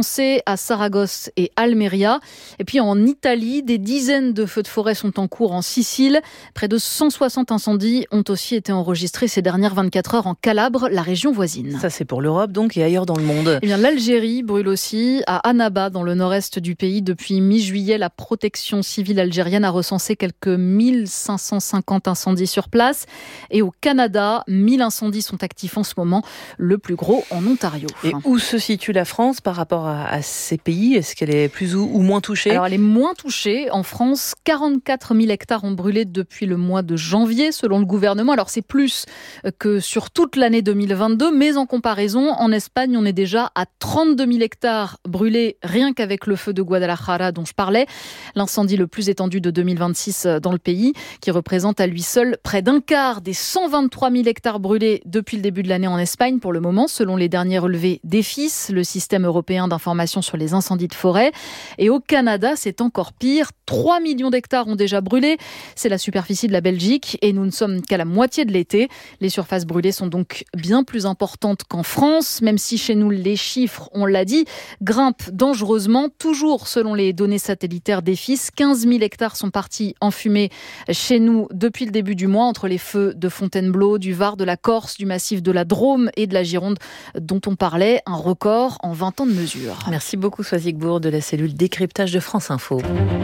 français à Saragosse et Almeria. Et puis en Italie, des dizaines de feux de forêt sont en cours en Sicile. Près de 160 incendies ont aussi été enregistrés ces dernières 24 heures en Calabre, la région voisine. Ça, c'est pour l'Europe donc et ailleurs dans le monde. Eh bien, l'Algérie brûle aussi. À Annaba, dans le nord-est du pays, depuis mi-juillet, la protection civile algérienne a recensé quelques 1550 incendies sur place. Et au Canada, 1000 incendies sont actifs en ce moment, le plus gros en Ontario. Et où se situe la France par rapport à ces pays ? Est-ce qu'elle est plus ou moins touchée ? Alors, elle est moins touchée. En France, 44 000 hectares ont brûlé depuis le mois de janvier, selon le gouvernement. Alors, c'est plus que sur toute l'année 2022, mais en comparaison, en Espagne, on est déjà à 32 000 hectares brûlés rien qu'avec le feu de Guadalajara dont je parlais. L'incendie le plus étendu de 2026 dans le pays, qui représente à lui seul près d'un quart des 123 000 hectares brûlés depuis le début de l'année en Espagne pour le moment, selon les derniers relevés d'EFIS, le système européen d'information sur les incendies de forêt. Et au Canada, c'est encore pire. 3 millions d'hectares ont déjà brûlé. C'est la superficie de la Belgique et nous ne sommes qu'à la moitié de l'été. Les surfaces brûlées sont donc bien plus importantes qu'en France, même si chez nous les chiffres, on l'a dit, grimpent dangereusement. Toujours selon les données satellitaires d'EFIS, 15 000 hectares sont partis en fumée chez nous depuis le début du mois, entre les feux de Fontainebleau, du Var, de la Corse, du massif de la Drôme et de la Gironde dont on parlait, un record en 20 ans de mesure. Merci beaucoup Soazic Bourg de la cellule décryptage de France Info.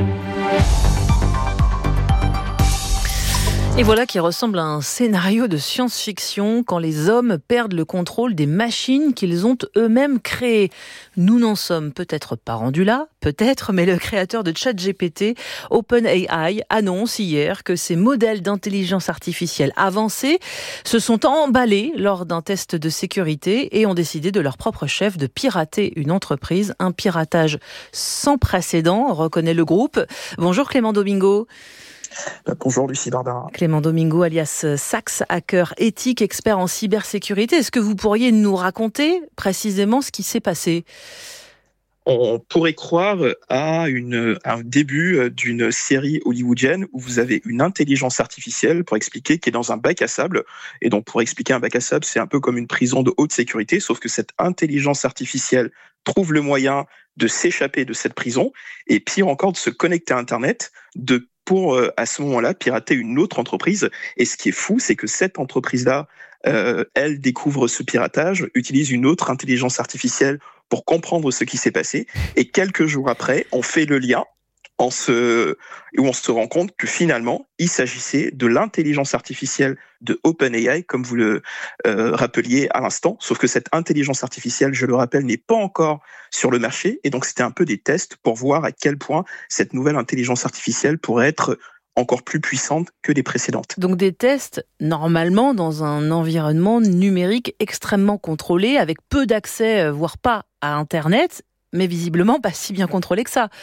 Et voilà qui ressemble à un scénario de science-fiction quand les hommes perdent le contrôle des machines qu'ils ont eux-mêmes créées. Nous n'en sommes peut-être pas rendus là, peut-être, mais le créateur de ChatGPT, OpenAI, annonce hier que ces modèles d'intelligence artificielle avancés se sont emballés lors d'un test de sécurité et ont décidé de leur propre chef de pirater une entreprise. Un piratage sans précédent, reconnaît le groupe. Bonjour Clément Domingo. Bonjour Lucie Barbara. Clément Domingo alias Sax, hacker éthique, expert en cybersécurité. Est-ce que vous pourriez nous raconter précisément ce qui s'est passé ? On pourrait croire à un début d'une série hollywoodienne où vous avez une intelligence artificielle, pour expliquer, qui est dans un bac à sable. Et donc, pour expliquer un bac à sable, c'est un peu comme une prison de haute sécurité, sauf que cette intelligence artificielle trouve le moyen de s'échapper de cette prison et pire encore de se connecter à Internet, pour à ce moment-là pirater une autre entreprise. Et ce qui est fou, c'est que cette entreprise-là, elle découvre ce piratage, utilise une autre intelligence artificielle pour comprendre ce qui s'est passé. Et quelques jours après, on fait le lien où on se rend compte que finalement, il s'agissait de l'intelligence artificielle de OpenAI, comme vous le rappeliez à l'instant. Sauf que cette intelligence artificielle, je le rappelle, n'est pas encore sur le marché. Et donc, c'était un peu des tests pour voir à quel point cette nouvelle intelligence artificielle pourrait être encore plus puissante que les précédentes. Donc des tests, normalement, dans un environnement numérique extrêmement contrôlé, avec peu d'accès, voire pas à Internet, mais visiblement pas si bien contrôlé que ça.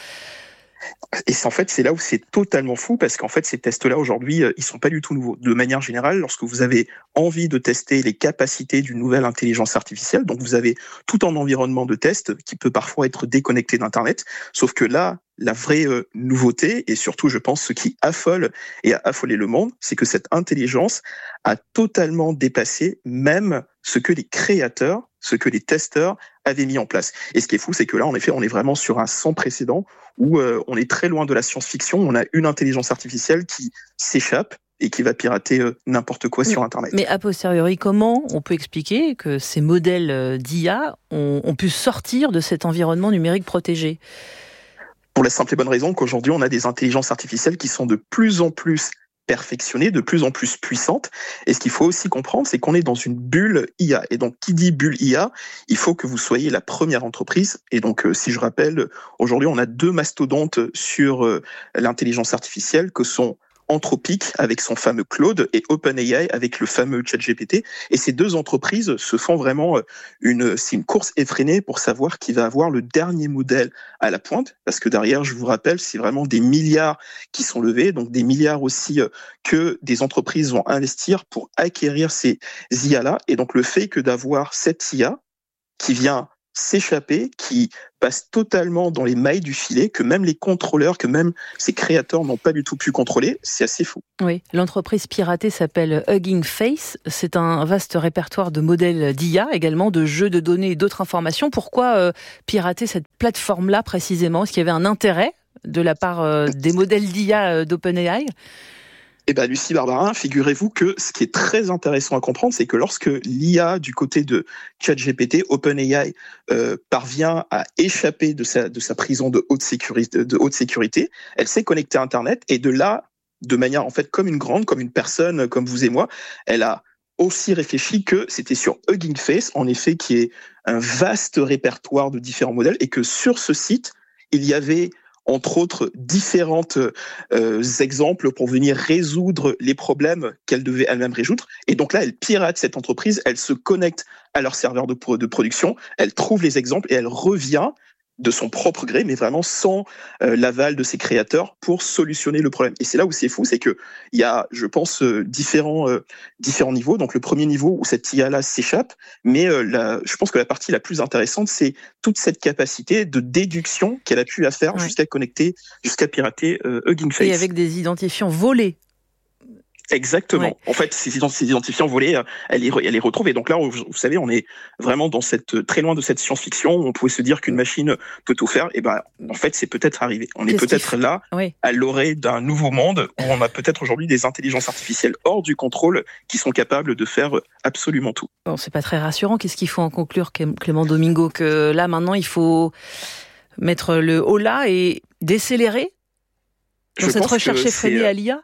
Et c'est là où c'est totalement fou, parce qu'en fait, ces tests-là, aujourd'hui, ils sont pas du tout nouveaux. De manière générale, lorsque vous avez envie de tester les capacités d'une nouvelle intelligence artificielle, donc vous avez tout un environnement de test qui peut parfois être déconnecté d'Internet, sauf que là, la vraie nouveauté, et surtout, je pense, ce qui affole et a affolé le monde, c'est que cette intelligence a totalement dépassé même ce que les créateurs, ce que les testeurs avaient mis en place. Et ce qui est fou, c'est que là, en effet, on est vraiment sur un sans précédent où on est très loin de la science-fiction. On a une intelligence artificielle qui s'échappe et qui va pirater n'importe quoi sur Internet. Mais a posteriori, comment on peut expliquer que ces modèles d'IA ont pu sortir de cet environnement numérique protégé ? Pour la simple et bonne raison qu'aujourd'hui, on a des intelligences artificielles qui sont de plus en plus perfectionnées, de plus en plus puissantes. Et ce qu'il faut aussi comprendre, c'est qu'on est dans une bulle IA. Et donc, qui dit bulle IA, il faut que vous soyez la première entreprise. Et donc, si je rappelle, aujourd'hui, on a 2 mastodontes sur l'intelligence artificielle que sont Anthropic avec son fameux Claude et OpenAI avec le fameux ChatGPT. Et ces 2 entreprises se font vraiment c'est une course effrénée pour savoir qui va avoir le dernier modèle à la pointe. Parce que derrière, je vous rappelle, c'est vraiment des milliards qui sont levés, donc des milliards aussi que des entreprises vont investir pour acquérir ces IA-là. Et donc le fait que d'avoir cette IA qui vient s'échapper, qui passe totalement dans les mailles du filet, que même les contrôleurs, que même ses créateurs n'ont pas du tout pu contrôler. C'est assez fou. Oui, l'entreprise piratée s'appelle Hugging Face. C'est un vaste répertoire de modèles d'IA, également de jeux de données et d'autres informations. Pourquoi pirater cette plateforme-là précisément ? Est-ce qu'il y avait un intérêt de la part des modèles d'IA d'OpenAI ? Eh bien, Lucie Barbarin, figurez-vous que ce qui est très intéressant à comprendre, c'est que lorsque l'IA du côté de ChatGPT, OpenAI, parvient à échapper de sa prison de haute sécurité, elle s'est connectée à Internet et de là, de manière en fait comme une personne comme vous et moi, elle a aussi réfléchi que c'était sur Hugging Face, en effet, qui est un vaste répertoire de différents modèles et que sur ce site, il y avait entre autres différentes exemples pour venir résoudre les problèmes qu'elle devait elle-même résoudre. Et donc là, elle pirate cette entreprise, elle se connecte à leur serveur de production, elle trouve les exemples et elle revient de son propre gré, mais vraiment sans l'aval de ses créateurs pour solutionner le problème. Et c'est là où c'est fou, c'est que il y a, je pense, différents niveaux. Donc le premier niveau où cette IA-là s'échappe, mais je pense que la partie la plus intéressante, c'est toute cette capacité de déduction qu'elle a pu faire jusqu'à pirater Hugging Face. Et avec des identifiants volés. Exactement. Ouais. En fait, ces identifiants volés, elle les retrouve. Et donc là, vous savez, on est vraiment dans très loin de cette science-fiction où on pouvait se dire qu'une machine peut tout faire. Et ben, en fait, c'est peut-être arrivé. On est peut-être là, à l'orée d'un nouveau monde où on a peut-être aujourd'hui des intelligences artificielles hors du contrôle qui sont capables de faire absolument tout. Bon, c'est pas très rassurant. Qu'est-ce qu'il faut en conclure, Clément Domingo, que là, maintenant, il faut mettre le holà et décélérer dans cette recherche effrénée à l'IA?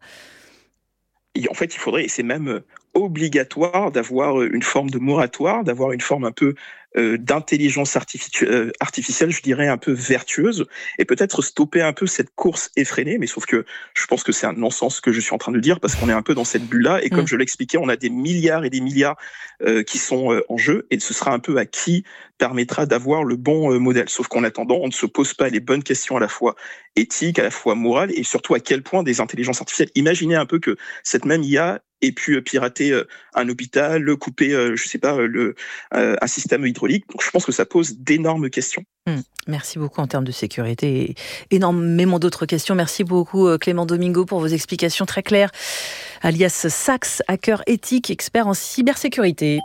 Et en fait, il faudrait, et c'est même obligatoire, d'avoir une forme de moratoire, d'avoir une forme un peu d'intelligence artificielle, je dirais un peu vertueuse, et peut-être stopper un peu cette course effrénée, mais sauf que je pense que c'est un non-sens ce que je suis en train de dire, parce qu'on est un peu dans cette bulle-là, et comme je l'expliquais, on a des milliards et des milliards qui sont en jeu, et ce sera un peu à qui permettra d'avoir le bon modèle. Sauf qu'en attendant, on ne se pose pas les bonnes questions à la fois éthiques, à la fois morales, et surtout à quel point des intelligences artificielles. Imaginez un peu que cette même IA ait pu pirater un hôpital, couper, un système hydraulique. Donc je pense que ça pose d'énormes questions. Merci beaucoup en termes de sécurité et énormément d'autres questions. Merci beaucoup Clément Domingo pour vos explications très claires. Alias Sax, hacker éthique, expert en cybersécurité.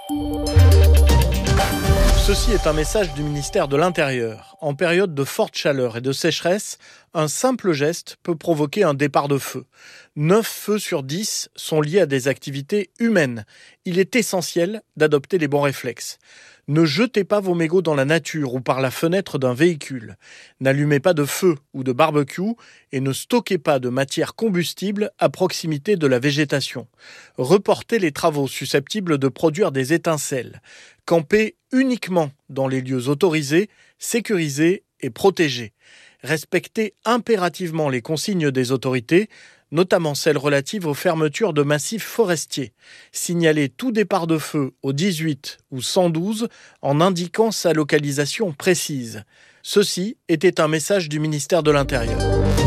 Ceci est un message du ministère de l'Intérieur. En période de forte chaleur et de sécheresse, un simple geste peut provoquer un départ de feu. 9 feux sur 10 sont liés à des activités humaines. Il est essentiel d'adopter les bons réflexes. Ne jetez pas vos mégots dans la nature ou par la fenêtre d'un véhicule. N'allumez pas de feu ou de barbecue et ne stockez pas de matière combustible à proximité de la végétation. Reportez les travaux susceptibles de produire des étincelles. Campez uniquement dans les lieux autorisés, sécurisés et protégés. Respectez impérativement les consignes des autorités, notamment celles relatives aux fermetures de massifs forestiers. Signalez tout départ de feu au 18 ou 112 en indiquant sa localisation précise. Ceci était un message du ministère de l'Intérieur.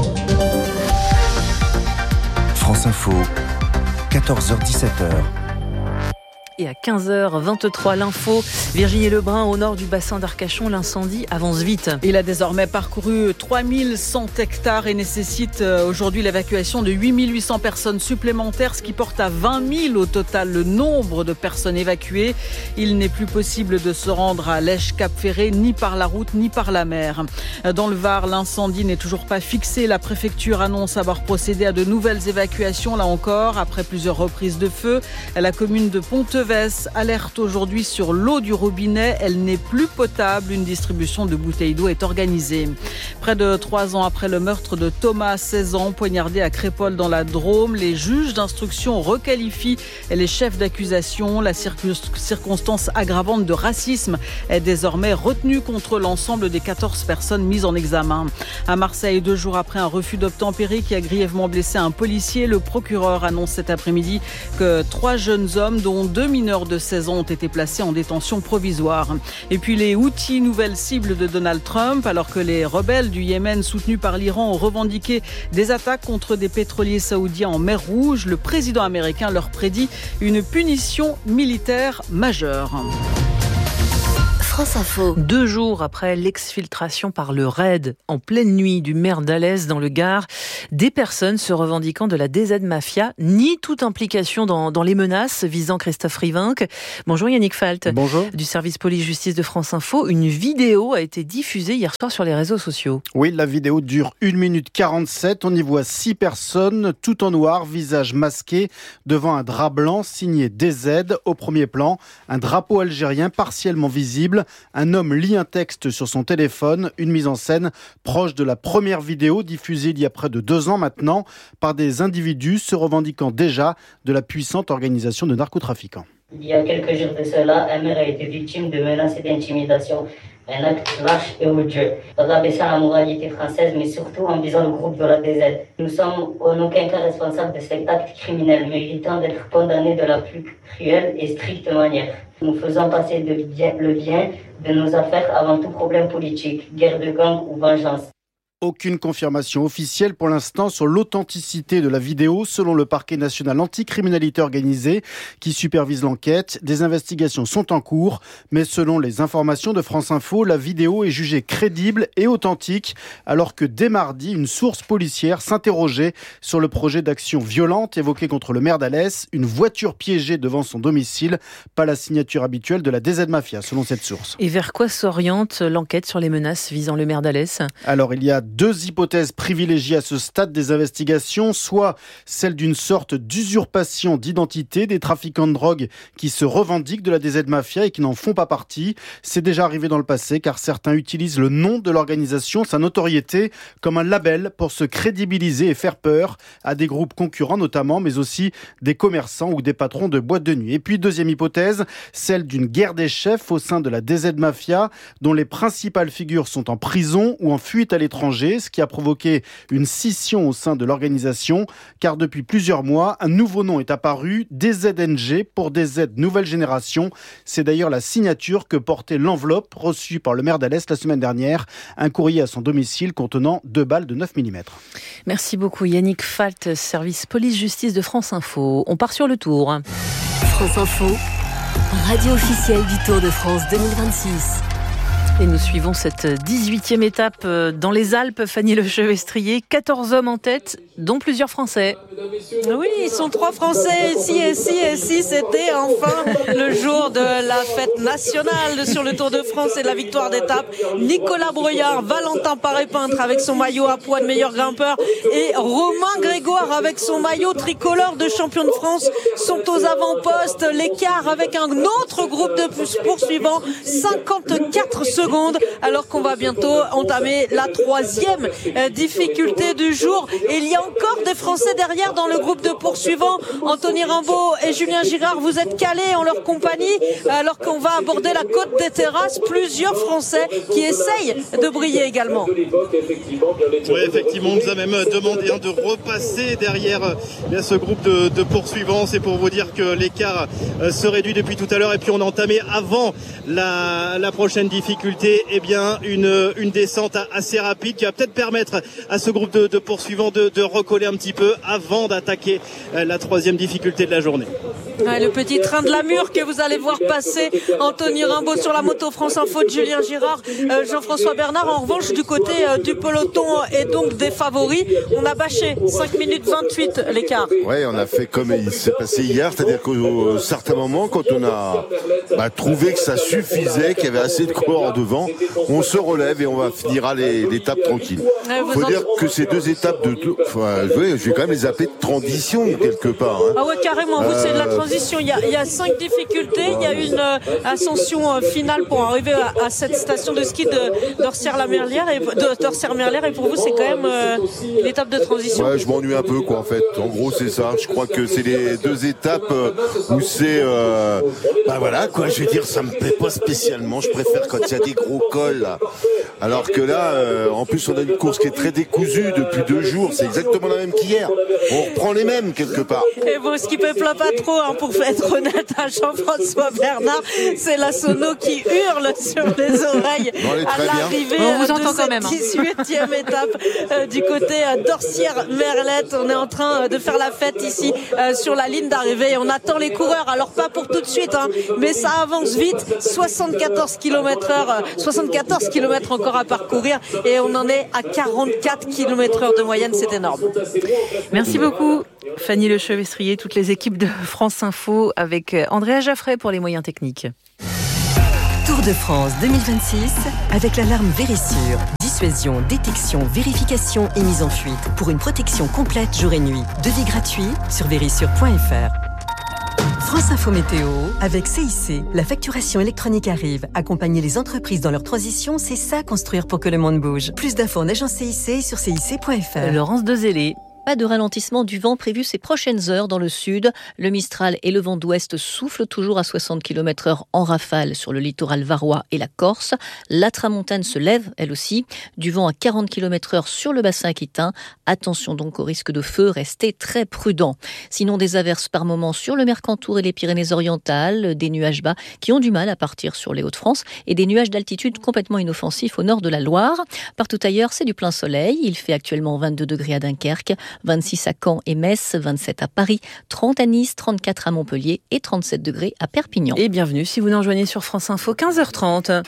France Info, 14h-17h. Et à 15h23, l'info, Virginie Lebrun, au nord du bassin d'Arcachon, l'incendie avance vite. Il a désormais parcouru 3100 hectares et nécessite aujourd'hui l'évacuation de 8800 personnes supplémentaires, ce qui porte à 20 000 au total le nombre de personnes évacuées. Il n'est plus possible de se rendre à Lèche-Cap-Ferré, ni par la route, ni par la mer. Dans le Var, l'incendie n'est toujours pas fixé. La préfecture annonce avoir procédé à de nouvelles évacuations, là encore, après plusieurs reprises de feu. La commune de Pontevès alerte aujourd'hui sur l'eau du robinet. Elle n'est plus potable. Une distribution de bouteilles d'eau est organisée. Près de 3 ans après le meurtre de Thomas, 16 ans, poignardé à Crépol dans la Drôme, les juges d'instruction requalifient les chefs d'accusation. La circonstance aggravante de racisme est désormais retenue contre l'ensemble des 14 personnes mises en examen. À Marseille, 2 jours après un refus d'obtempérer qui a grièvement blessé un policier, le procureur annonce cet après-midi que 3 jeunes hommes, dont 2 mineurs de 16 ans, ont été placés en détention provisoire. Et puis les Houthis, nouvelle cible de Donald Trump, alors que les rebelles du Yémen soutenus par l'Iran ont revendiqué des attaques contre des pétroliers saoudiens en mer Rouge. Le président américain leur prédit une punition militaire majeure. France Info. 2 jours après l'exfiltration par le RAID en pleine nuit du maire d'Alès dans le Gard, des personnes se revendiquant de la DZ Mafia nient toute implication dans les menaces visant Christophe Rivinc. Bonjour Yannick Falt. Bonjour. Du service police-justice de France Info. Une vidéo a été diffusée hier soir sur les réseaux sociaux. Oui, la vidéo dure 1 minute 47. On y voit 6 personnes, tout en noir, visage masqué, devant un drap blanc signé DZ. Au premier plan, un drapeau algérien partiellement visible. Un homme lit un texte sur son téléphone, une mise en scène proche de la première vidéo diffusée il y a près de 2 ans maintenant par des individus se revendiquant déjà de la puissante organisation de narcotrafiquants. Il y a quelques jours de cela, un maire a été victime de menaces et d'intimidation. Un acte lâche et odieux, rabaissant la moralité française, mais surtout en visant le groupe de la DZ. Nous sommes en aucun cas responsables de cet acte criminel, méritant d'être condamnés de la plus cruelle et stricte manière. Nous faisons passer le bien de nos affaires avant tout problème politique, guerre de gang ou vengeance. Aucune confirmation officielle pour l'instant sur l'authenticité de la vidéo selon le parquet national anticriminalité organisée qui supervise l'enquête. Des investigations sont en cours, mais selon les informations de France Info, la vidéo est jugée crédible et authentique alors que dès mardi, une source policière s'interrogeait sur le projet d'action violente évoqué contre le maire d'Alès, une voiture piégée devant son domicile, pas la signature habituelle de la DZ Mafia selon cette source. Et vers quoi s'oriente l'enquête sur les menaces visant le maire d'Alès ? Alors il y a 2 hypothèses privilégiées à ce stade des investigations, soit celle d'une sorte d'usurpation d'identité des trafiquants de drogue qui se revendiquent de la DZ Mafia et qui n'en font pas partie. C'est déjà arrivé dans le passé car certains utilisent le nom de l'organisation, sa notoriété, comme un label pour se crédibiliser et faire peur à des groupes concurrents notamment, mais aussi des commerçants ou des patrons de boîtes de nuit. Et puis deuxième hypothèse, celle d'une guerre des chefs au sein de la DZ Mafia dont les principales figures sont en prison ou en fuite à l'étranger, ce qui a provoqué une scission au sein de l'organisation, car depuis plusieurs mois, un nouveau nom est apparu, DZNG pour DZ Nouvelle Génération. C'est d'ailleurs la signature que portait l'enveloppe reçue par le maire d'Alès la semaine dernière, un courrier à son domicile contenant 2 balles de 9 mm. Merci beaucoup Yannick Falt, service police-justice de France Info. On part sur le tour. France Info, radio officielle du Tour de France 2026. Et nous suivons cette 18e étape dans les Alpes. Fanny Lechevêtrier, 14 hommes en tête, dont plusieurs Français. Oui, ils sont 3 Français ici. C'était enfin le jour de la fête nationale sur le Tour de France et de la victoire d'étape. Nicolas Brouillard, Valentin Paré-Peintre avec son maillot à poids de meilleur grimpeur et Romain Grégoire avec son maillot tricolore de champion de France sont aux avant-postes. L'écart avec un autre groupe de poursuivants, 54 secondes, alors qu'on va bientôt entamer la 3e difficulté du jour. Et il y a encore des Français derrière dans le groupe de poursuivants. Anthony Rimbaud et Julien Girard, vous êtes calés en leur compagnie alors qu'on va aborder la côte des Terrasses. Plusieurs Français qui essayent de briller également. Oui, effectivement, on nous a même demandé de repasser derrière ce groupe de poursuivants. C'est pour vous dire que l'écart se réduit depuis tout à l'heure. Et puis on a entamé avant la prochaine difficulté une descente assez rapide qui va peut-être permettre à ce groupe de poursuivants de recoller un petit peu avant d'attaquer la 3e difficulté de la journée. Ouais, le petit train de la Mure que vous allez voir passer Anthony Rimbaud sur la moto France Info de Julien Girard, Jean-François Bernard. En revanche, du côté du peloton et donc des favoris, on a bâché 5 minutes 28 l'écart. Ouais, on a fait comme il s'est passé hier, c'est-à-dire qu'à certains moments, quand on a trouvé que ça suffisait, qu'il y avait assez de coureurs devant, on se relève et on va finir l'étape tranquille. Faut dire que ces 2 étapes je vais quand même les appeler de transition quelque part. Ah ouais, carrément, vous c'est de la transition. Il y a 5 difficultés, il y a une ascension finale pour arriver à cette station de ski d'Orsières-la-Merlière et pour vous c'est quand même l'étape de transition. Ouais, je m'ennuie un peu en fait. En gros c'est ça. Je crois que c'est les 2 étapes où c'est voilà quoi. Je veux dire, ça me plaît pas spécialement. Je préfère quand il y a des gros cols là. Alors que là, en plus, on a une course qui est très décousue depuis 2 jours. C'est exactement la même qu'hier. On reprend les mêmes quelque part. Et bon, ce qui me plaît pas trop, pour être honnête à Jean-François Bernard, c'est la sono qui hurle sur les oreilles à l'arrivée de cette 18e étape du côté d'Orsières-Merlette. On est en train de faire la fête ici sur la ligne d'arrivée et on attend les coureurs. Alors pas pour tout de suite, mais ça avance vite. 74 km/h, 74 km encore à parcourir et on en est à 44 km/h de moyenne, c'est énorme. Merci beaucoup Fanny Lechevestrier, toutes les équipes de France Info avec Andrea Jaffray pour les moyens techniques. Tour de France 2026 avec l'alarme Vérissure. Dissuasion, détection, vérification et mise en fuite pour une protection complète jour et nuit. Devis gratuit sur vérissure.fr. France Info Météo avec CIC. La facturation électronique arrive. Accompagner les entreprises dans leur transition, c'est ça construire pour que le monde bouge. Plus d'infos en agence CIC et sur cic.fr. Laurence Dezélé. Pas de ralentissement du vent prévu ces prochaines heures dans le sud. Le Mistral et le vent d'ouest soufflent toujours à 60 km/h en rafale sur le littoral varois et la Corse. La tramontane se lève, elle aussi. Du vent à 40 km/h sur le bassin aquitain. Attention donc au risque de feu, restez très prudents. Sinon, des averses par moments sur le Mercantour et les Pyrénées-Orientales, des nuages bas qui ont du mal à partir sur les Hauts-de-France et des nuages d'altitude complètement inoffensifs au nord de la Loire. Partout ailleurs, c'est du plein soleil. Il fait actuellement 22 degrés à Dunkerque, 26 à Caen et Metz, 27 à Paris, 30 à Nice, 34 à Montpellier et 37 degrés à Perpignan. Et bienvenue si vous nous rejoignez sur France Info, 15h30.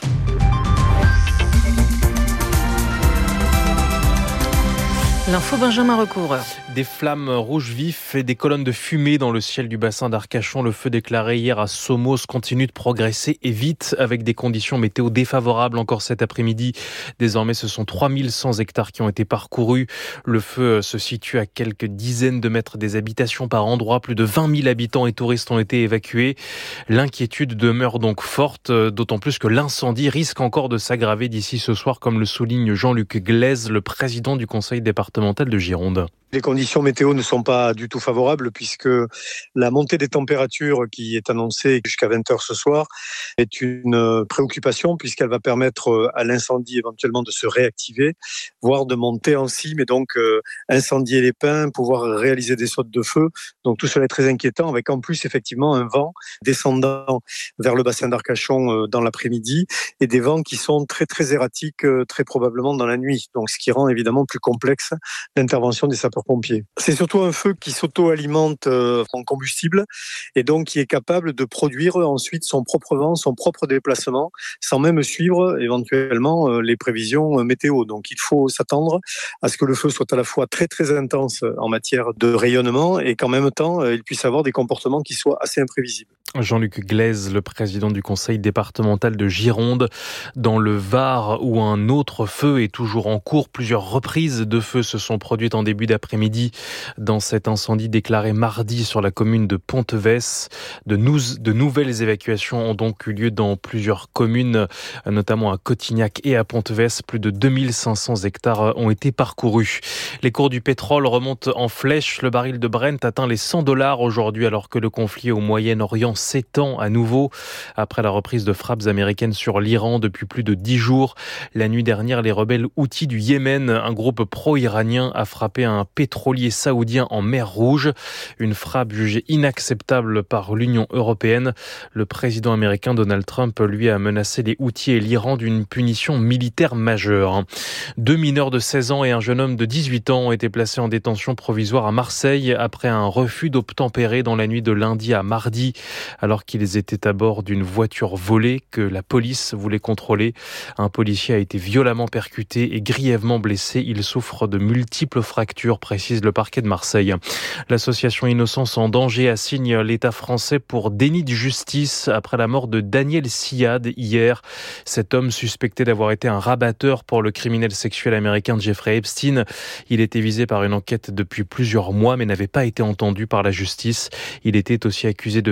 L'info Benjamin Recouvreur. Des flammes rouges vifs et des colonnes de fumée dans le ciel du bassin d'Arcachon. Le feu déclaré hier à Somos continue de progresser et vite avec des conditions météo défavorables encore cet après-midi. Désormais, ce sont 3100 hectares qui ont été parcourus. Le feu se situe à quelques dizaines de mètres des habitations par endroit. Plus de 20 000 habitants et touristes ont été évacués. L'inquiétude demeure donc forte, d'autant plus que l'incendie risque encore de s'aggraver d'ici ce soir, comme le souligne Jean-Luc Glaise, le président du conseil départemental de Gironde. Les conditions météo ne sont pas du tout favorables puisque la montée des températures qui est annoncée jusqu'à 20h ce soir est une préoccupation puisqu'elle va permettre à l'incendie éventuellement de se réactiver, voire de monter en cime et donc incendier les pins, pouvoir réaliser des sautes de feu. Donc tout cela est très inquiétant avec en plus effectivement un vent descendant vers le bassin d'Arcachon dans l'après-midi et des vents qui sont très très erratiques très probablement dans la nuit. Donc ce qui rend évidemment plus complexe l'intervention des sapeurs-pompiers. C'est surtout un feu qui s'auto-alimente en combustible et donc qui est capable de produire ensuite son propre vent, son propre déplacement, sans même suivre éventuellement les prévisions météo. Donc il faut s'attendre à ce que le feu soit à la fois très très intense en matière de rayonnement et qu'en même temps il puisse avoir des comportements qui soient assez imprévisibles. Jean-Luc Glaise, le président du conseil départemental de Gironde, dans le Var où un autre feu est toujours en cours. Plusieurs reprises de feu se sont produites en début d'après-midi dans cet incendie déclaré mardi sur la commune de Ponteves. De nouvelles évacuations ont donc eu lieu dans plusieurs communes, notamment à Cotignac et à Ponteves. Plus de 2500 hectares ont été parcourus. Les cours du pétrole remontent en flèche. Le baril de Brent atteint les $100 aujourd'hui alors que le conflit au Moyen-Orient s'étend à nouveau après la reprise de frappes américaines sur l'Iran depuis plus de 10 jours. La nuit dernière, les rebelles Houthis du Yémen, un groupe pro-iranien, a frappé un pétrolier saoudien en mer Rouge. Une frappe jugée inacceptable par l'Union européenne. Le président américain Donald Trump, lui, a menacé les Houthis et l'Iran d'une punition militaire majeure. 2 mineurs de 16 ans et un jeune homme de 18 ans ont été placés en détention provisoire à Marseille après un refus d'obtempérer dans la nuit de lundi à mardi, alors qu'ils étaient à bord d'une voiture volée que la police voulait contrôler. Un policier a été violemment percuté et grièvement blessé. Il souffre de multiples fractures, précise le parquet de Marseille. L'association Innocence en danger assigne l'État français pour déni de justice après la mort de Daniel Siad hier. Cet homme suspecté d'avoir été un rabatteur pour le criminel sexuel américain Jeffrey Epstein. Il était visé par une enquête depuis plusieurs mois mais n'avait pas été entendu par la justice. Il était aussi accusé de viol et de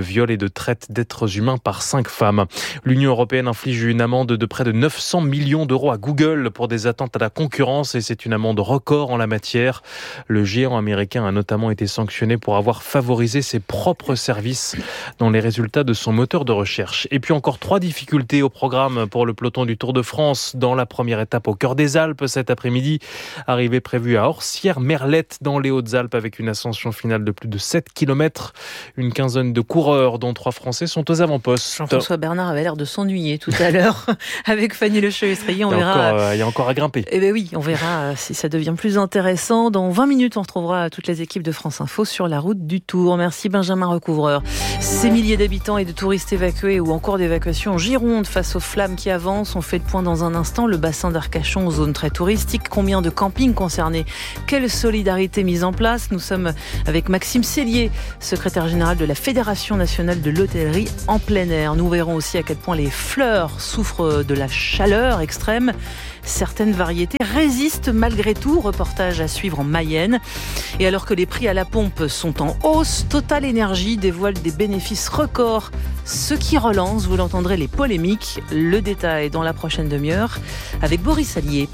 de traite d'êtres humains par 5 femmes. L'Union européenne inflige une amende de près de 900 millions d'euros à Google pour des atteintes à la concurrence et c'est une amende record en la matière. Le géant américain a notamment été sanctionné pour avoir favorisé ses propres services dans les résultats de son moteur de recherche. Et puis encore 3 difficultés au programme pour le peloton du Tour de France. Dans la première étape au cœur des Alpes cet après-midi, arrivée prévue à Orsières-Merlette dans les Hautes-Alpes avec une ascension finale de plus de 7 km. Une quinzaine de coureurs, dont 3 Français, sont aux avant-postes. Jean-François Bernard avait l'air de s'ennuyer tout à l'heure avec Fanny Le-Chevrestrier. Il y a encore à grimper. Eh bien oui, on verra si ça devient plus intéressant. Dans 20 minutes, on retrouvera toutes les équipes de France Info sur la route du Tour. Merci Benjamin Recouvreur. Ces milliers d'habitants et de touristes évacués ou en cours d'évacuation en Gironde face aux flammes qui avancent. On fait le point dans un instant. Le bassin d'Arcachon, zone très touristique. Combien de campings concernés? Quelle solidarité mise en place? Nous sommes avec Maxime Cellier, secrétaire général de la Fédération nationale de l'hôtellerie en plein air. Nous verrons aussi à quel point les fleurs souffrent de la chaleur extrême. Certaines variétés résistent malgré tout. Reportage à suivre en Mayenne. Et alors que les prix à la pompe sont en hausse, Total Energy dévoile des bénéfices records. Ce qui relance, vous l'entendrez, les polémiques. Le détail dans la prochaine demi-heure avec Boris Allier.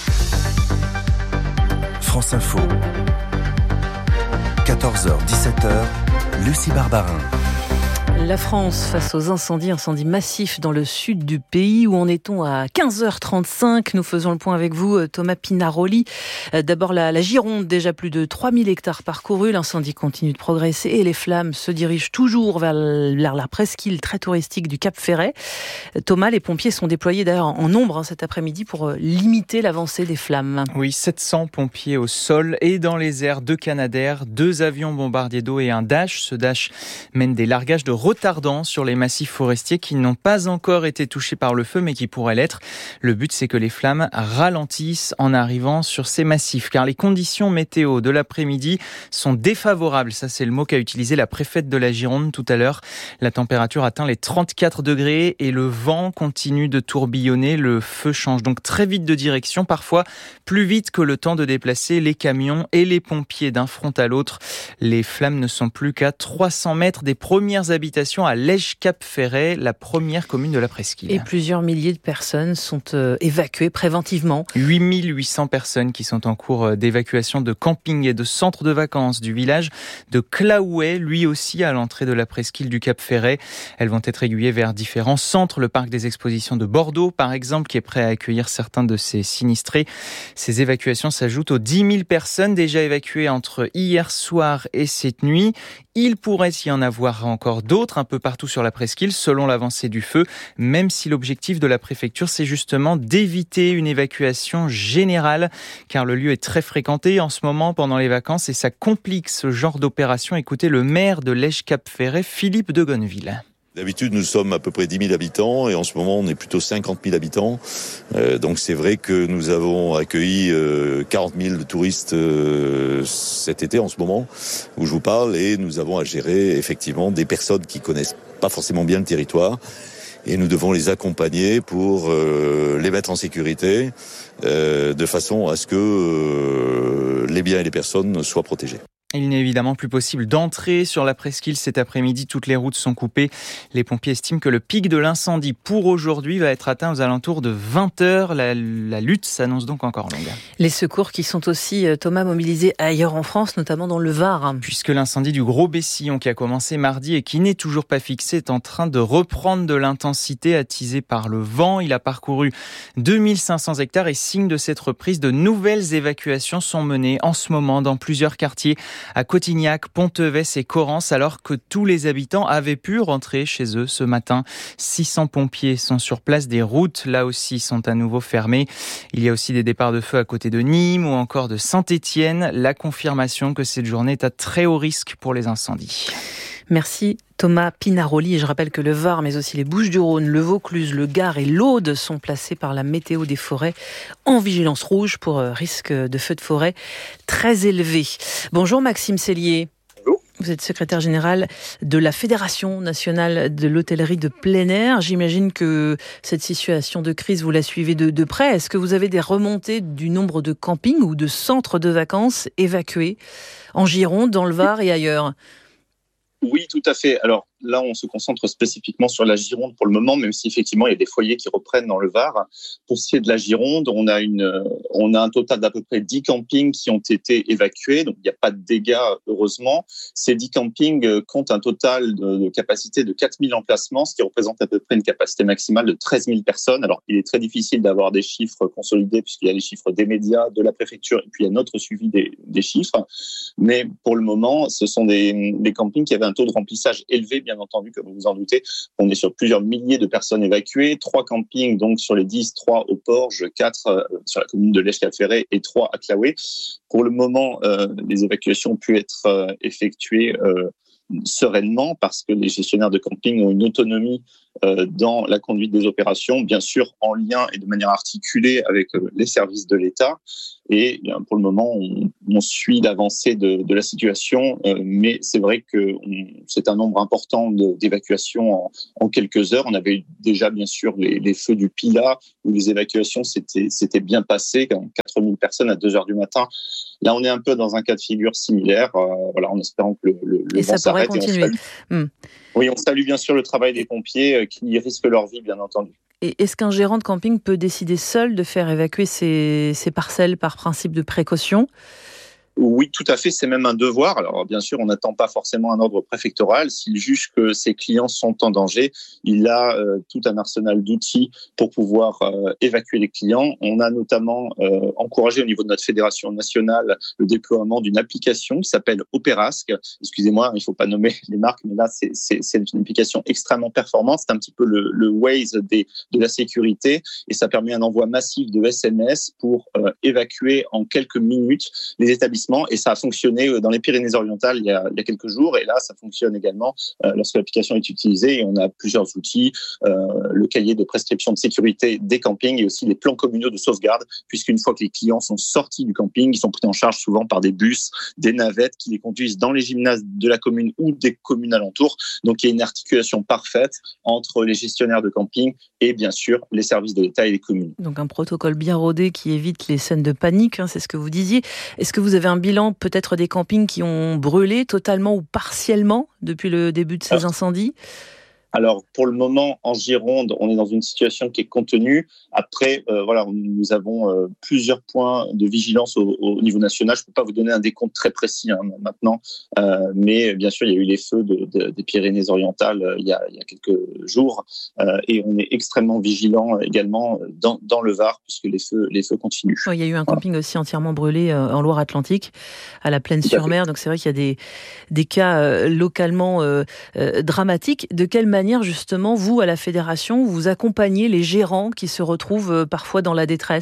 France Info. 14h, 17h, Lucie Barbarin. La France face aux incendies massifs dans le sud du pays. Où en est-on à 15h35? Nous faisons le point avec vous, Thomas Pinaroli. D'abord la Gironde, déjà plus de 3000 hectares parcourus. L'incendie continue de progresser et les flammes se dirigent toujours vers la presqu'île très touristique du Cap Ferret. Thomas, les pompiers sont déployés d'ailleurs en nombre cet après-midi pour limiter l'avancée des flammes. Oui, 700 pompiers au sol et dans les airs, 2 Canadair, 2 avions bombardiers d'eau et un Dash. Ce Dash mène des largages de retardant sur les massifs forestiers qui n'ont pas encore été touchés par le feu mais qui pourraient l'être. Le but, c'est que les flammes ralentissent en arrivant sur ces massifs car les conditions météo de l'après-midi sont défavorables. Ça, c'est le mot qu'a utilisé la préfète de la Gironde tout à l'heure. La température atteint les 34 degrés et le vent continue de tourbillonner. Le feu change donc très vite de direction, parfois plus vite que le temps de déplacer les camions et les pompiers d'un front à l'autre. Les flammes ne sont plus qu'à 300 mètres des premières habitations à Lège-Cap-Ferret, la première commune de la presqu'île. Et plusieurs milliers de personnes sont évacuées préventivement. 8800 personnes qui sont en cours d'évacuation de camping et de centres de vacances du village de Claouet, lui aussi à l'entrée de la presqu'île du Cap-Ferret. Elles vont être aiguillées vers différents centres, le parc des expositions de Bordeaux par exemple, qui est prêt à accueillir certains de ses sinistrés. Ces évacuations s'ajoutent aux 10 000 personnes déjà évacuées entre hier soir et cette nuit. Il pourrait y en avoir encore d'autres un peu partout sur la presqu'île selon l'avancée du feu, même si l'objectif de la préfecture c'est justement d'éviter une évacuation générale car le lieu est très fréquenté en ce moment pendant les vacances et ça complique ce genre d'opération. Écoutez le maire de Lège-Cap-Ferret, Philippe de Gonneville. D'habitude, nous sommes à peu près 10 000 habitants et en ce moment, on est plutôt 50 000 habitants. Donc c'est vrai que nous avons accueilli 40 000 touristes cet été en ce moment où je vous parle et nous avons à gérer effectivement des personnes qui connaissent pas forcément bien le territoire et nous devons les accompagner pour les mettre en sécurité de façon à ce que les biens et les personnes soient protégés. Il n'est évidemment plus possible d'entrer sur la presqu'île cet après-midi. Toutes les routes sont coupées. Les pompiers estiment que le pic de l'incendie pour aujourd'hui va être atteint aux alentours de 20h. La lutte s'annonce donc encore longue. Les secours qui sont aussi, Thomas, mobilisés ailleurs en France, notamment dans le Var. Puisque l'incendie du Gros Bessillon qui a commencé mardi et qui n'est toujours pas fixé est en train de reprendre de l'intensité attisée par le vent. Il a parcouru 2500 hectares et signe de cette reprise, de nouvelles évacuations sont menées en ce moment dans plusieurs quartiers à Cotignac, Ponteves et Corrence, alors que tous les habitants avaient pu rentrer chez eux ce matin. 600 pompiers sont sur place, des routes là aussi sont à nouveau fermées. Il y a aussi des départs de feu à côté de Nîmes ou encore de Saint-Étienne. La confirmation que cette journée est à très haut risque pour les incendies. Merci Thomas Pinaroli. Et je rappelle que le Var, mais aussi les Bouches-du-Rhône, le Vaucluse, le Gard et l'Aude sont placés par la météo des forêts en vigilance rouge pour risque de feux de forêt très élevé. Bonjour Maxime Cellier. Vous êtes secrétaire général de la Fédération nationale de l'hôtellerie de plein air. J'imagine que cette situation de crise, vous la suivez de près. Est-ce que vous avez des remontées du nombre de campings ou de centres de vacances évacués en Gironde, dans le Var et ailleurs ? Oui, tout à fait. Alors, là, on se concentre spécifiquement sur la Gironde pour le moment, même si effectivement, il y a des foyers qui reprennent dans le Var. Pour ce qui est de la Gironde, on a un total d'à peu près 10 campings qui ont été évacués. Donc, il n'y a pas de dégâts, heureusement. Ces 10 campings comptent un total de capacité de 4000 emplacements, ce qui représente à peu près une capacité maximale de 13 000 personnes. Alors, il est très difficile d'avoir des chiffres consolidés puisqu'il y a les chiffres des médias, de la préfecture, et puis il y a notre suivi des chiffres. Mais pour le moment, ce sont des campings qui avaient un taux de remplissage élevé, bien entendu, comme vous vous en doutez. On est sur plusieurs milliers de personnes évacuées, 3 campings donc sur les 10, 3 au Porge, 4 sur la commune de Lèche-Cap-Ferré et 3 à Claouet. Pour le moment, les évacuations ont pu être effectuées sereinement parce que les gestionnaires de camping ont une autonomie dans la conduite des opérations, bien sûr en lien et de manière articulée avec les services de l'État. Et bien, pour le moment, on suit l'avancée de la situation, mais c'est vrai que c'est un nombre important d'évacuations en quelques heures. On avait eu déjà, bien sûr, les feux du Pilat, où les évacuations s'étaient bien passées, 4000 personnes à 2 heures du matin. Là, on est un peu dans un cas de figure similaire, en espérant que le vent s'arrête. Continuer. Oui, on salue bien sûr le travail des pompiers qui risquent leur vie, bien entendu. Et est-ce qu'un gérant de camping peut décider seul de faire évacuer ses parcelles par principe de précaution ? Oui, tout à fait, c'est même un devoir. Alors bien sûr, on n'attend pas forcément un ordre préfectoral. S'il juge que ses clients sont en danger, il a tout un arsenal d'outils pour pouvoir évacuer les clients. On a notamment encouragé au niveau de notre fédération nationale le déploiement d'une application qui s'appelle Opérasque. Excusez-moi, il ne faut pas nommer les marques, mais là, c'est une application extrêmement performante. C'est un petit peu le Waze de la sécurité et ça permet un envoi massif de SMS pour évacuer en quelques minutes les établissements. Et ça a fonctionné dans les Pyrénées-Orientales il y a quelques jours. Et là, ça fonctionne également lorsque l'application est utilisée. Et on a plusieurs outils, le cahier de prescription de sécurité des campings et aussi les plans communaux de sauvegarde, puisqu'une fois que les clients sont sortis du camping, ils sont pris en charge souvent par des bus, des navettes qui les conduisent dans les gymnases de la commune ou des communes alentours. Donc, il y a une articulation parfaite entre les gestionnaires de camping et bien sûr les services de l'État et les communes. Donc, un protocole bien rodé qui évite les scènes de panique, c'est ce que vous disiez. Est-ce que vous avez un bilan peut-être des campings qui ont brûlé totalement ou partiellement depuis le début de ces incendies ? Alors, pour le moment, en Gironde, on est dans une situation qui est contenue. Après, nous avons plusieurs points de vigilance au niveau national. Je ne peux pas vous donner un décompte très précis maintenant, mais bien sûr, il y a eu les feux des Pyrénées-Orientales il y a quelques jours, et on est extrêmement vigilant également dans le Var, puisque les feux continuent. Il y a eu un camping aussi entièrement brûlé en Loire-Atlantique, à la Plaine-sur-Mer. Donc c'est vrai qu'il y a des cas localement dramatiques. De quelle manière, justement, vous, à la Fédération, vous accompagnez les gérants qui se retrouvent parfois dans la détresse ?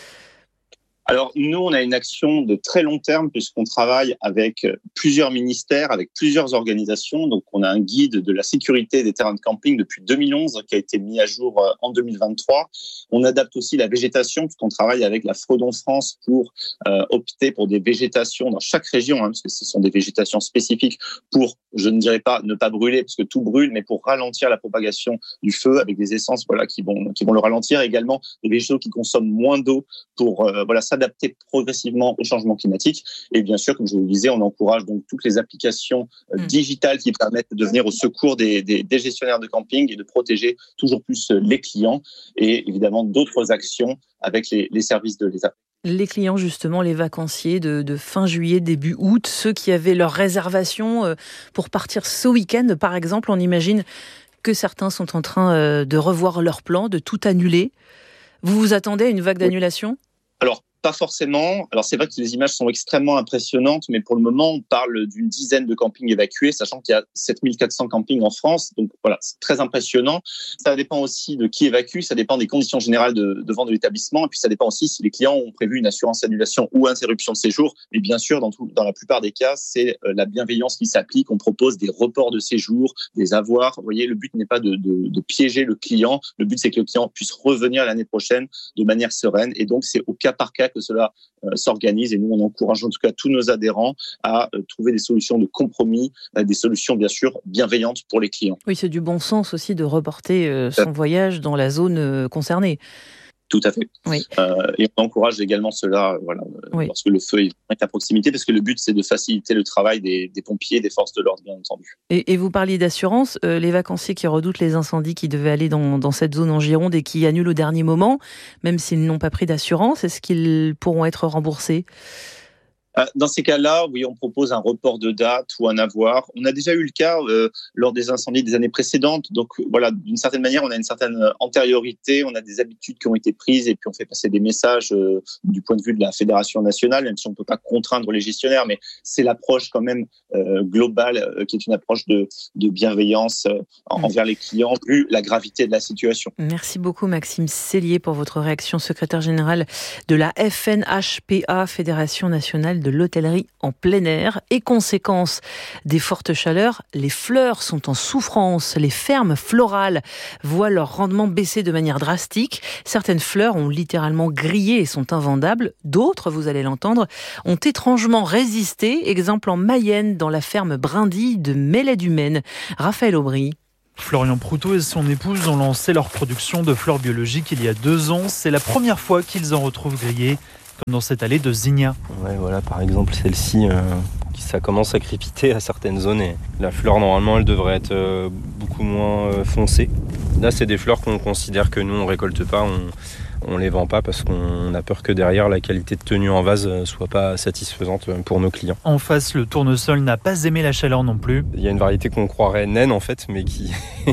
Alors, nous, on a une action de très long terme puisqu'on travaille avec plusieurs ministères, avec plusieurs organisations. Donc, on a un guide de la sécurité des terrains de camping depuis 2011 qui a été mis à jour en 2023. On adapte aussi la végétation puisqu'on travaille avec la Fredon France pour opter pour des végétations dans chaque région, parce que ce sont des végétations spécifiques pour, je ne dirais pas ne pas brûler parce que tout brûle, mais pour ralentir la propagation du feu avec des essences qui vont le ralentir. Également, des végétaux qui consomment moins d'eau pour s'adapter progressivement au changement climatique. Et bien sûr, comme je vous le disais, on encourage donc toutes les applications digitales qui permettent de venir au secours des gestionnaires de camping et de protéger toujours plus les clients et évidemment d'autres actions avec les services de l'État. Les clients, justement, les vacanciers de fin juillet, début août, ceux qui avaient leur réservation pour partir ce week-end, par exemple, on imagine que certains sont en train de revoir leur plan, de tout annuler. Vous vous attendez à une vague d'annulation ? Alors, pas forcément. Alors, c'est vrai que les images sont extrêmement impressionnantes, mais pour le moment, on parle d'une dizaine de campings évacués, sachant qu'il y a 7400 campings en France. Donc, voilà, c'est très impressionnant. Ça dépend aussi de qui évacue, ça dépend des conditions générales de vente de l'établissement, et puis ça dépend aussi si les clients ont prévu une assurance annulation ou interruption de séjour. Et bien sûr, dans la plupart des cas, c'est la bienveillance qui s'applique. On propose des reports de séjour, des avoirs. Vous voyez, le but n'est pas de piéger le client. Le but, c'est que le client puisse revenir l'année prochaine de manière sereine. Et donc, c'est au cas par cas que cela s'organise et nous on encourage en tout cas tous nos adhérents à trouver des solutions de compromis, des solutions bien sûr bienveillantes pour les clients. Oui, c'est du bon sens aussi de reporter son voyage dans la zone concernée. Tout à fait. Oui. Et on encourage également cela, lorsque le feu est à proximité, parce que le but, c'est de faciliter le travail des pompiers, des forces de l'ordre, bien entendu. Et vous parliez d'assurance, les vacanciers qui redoutent les incendies qui devaient aller dans cette zone en Gironde et qui annulent au dernier moment, même s'ils n'ont pas pris d'assurance, est-ce qu'ils pourront être remboursés ? Dans ces cas-là, oui, on propose un report de date ou un avoir. On a déjà eu le cas lors des incendies des années précédentes. Donc voilà, d'une certaine manière, on a une certaine antériorité, on a des habitudes qui ont été prises et puis on fait passer des messages du point de vue de la Fédération nationale, même si on ne peut pas contraindre les gestionnaires, mais c'est l'approche quand même globale qui est une approche de bienveillance envers les clients, vu la gravité de la situation. Merci beaucoup Maxime Sellier pour votre réaction, secrétaire général de la FNHPA, Fédération nationale de l'hôtellerie en plein air. Et conséquence des fortes chaleurs, les fleurs sont en souffrance. Les fermes florales voient leur rendement baisser de manière drastique. Certaines fleurs ont littéralement grillé et sont invendables. D'autres, vous allez l'entendre, ont étrangement résisté. Exemple en Mayenne, dans la ferme Brindille de Mellet-du-Maine. Raphaël Aubry. Florian Proutot et son épouse ont lancé leur production de fleurs biologiques il y a 2 ans. C'est la première fois qu'ils en retrouvent grillées, comme dans cette allée de Zinnia. Ouais, voilà, par exemple, celle-ci, ça commence à crépiter à certaines zones. Et la fleur, normalement, elle devrait être beaucoup moins foncée. Là, c'est des fleurs qu'on considère que nous, on récolte pas. On les vend pas parce qu'on a peur que derrière la qualité de tenue en vase soit pas satisfaisante pour nos clients. En face, le tournesol n'a pas aimé la chaleur non plus. Il y a une variété qu'on croirait naine en fait, mais qui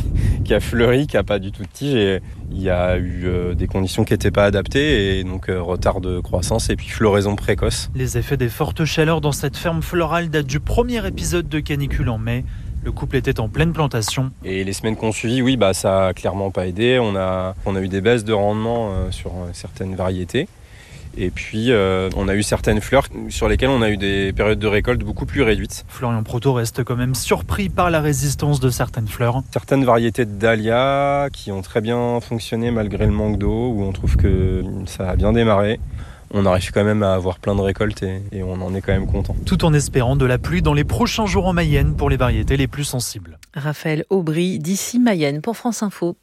a fleuri, qui a pas du tout de tige. Et il y a eu des conditions qui n'étaient pas adaptées et donc retard de croissance et puis floraison précoce. Les effets des fortes chaleurs dans cette ferme florale datent du premier épisode de canicule en mai. Le couple était en pleine plantation. Et les semaines qu'on suivi, oui, ça a clairement pas aidé. On a eu des baisses de rendement sur certaines variétés. Et puis, on a eu certaines fleurs sur lesquelles on a eu des périodes de récolte beaucoup plus réduites. Florian Proutot reste quand même surpris par la résistance de certaines fleurs. Certaines variétés de dahlia qui ont très bien fonctionné malgré le manque d'eau, où on trouve que ça a bien démarré. On arrive quand même à avoir plein de récoltes et on en est quand même content. Tout en espérant de la pluie dans les prochains jours en Mayenne pour les variétés les plus sensibles. Raphaël Aubry d'ici Mayenne pour France Info.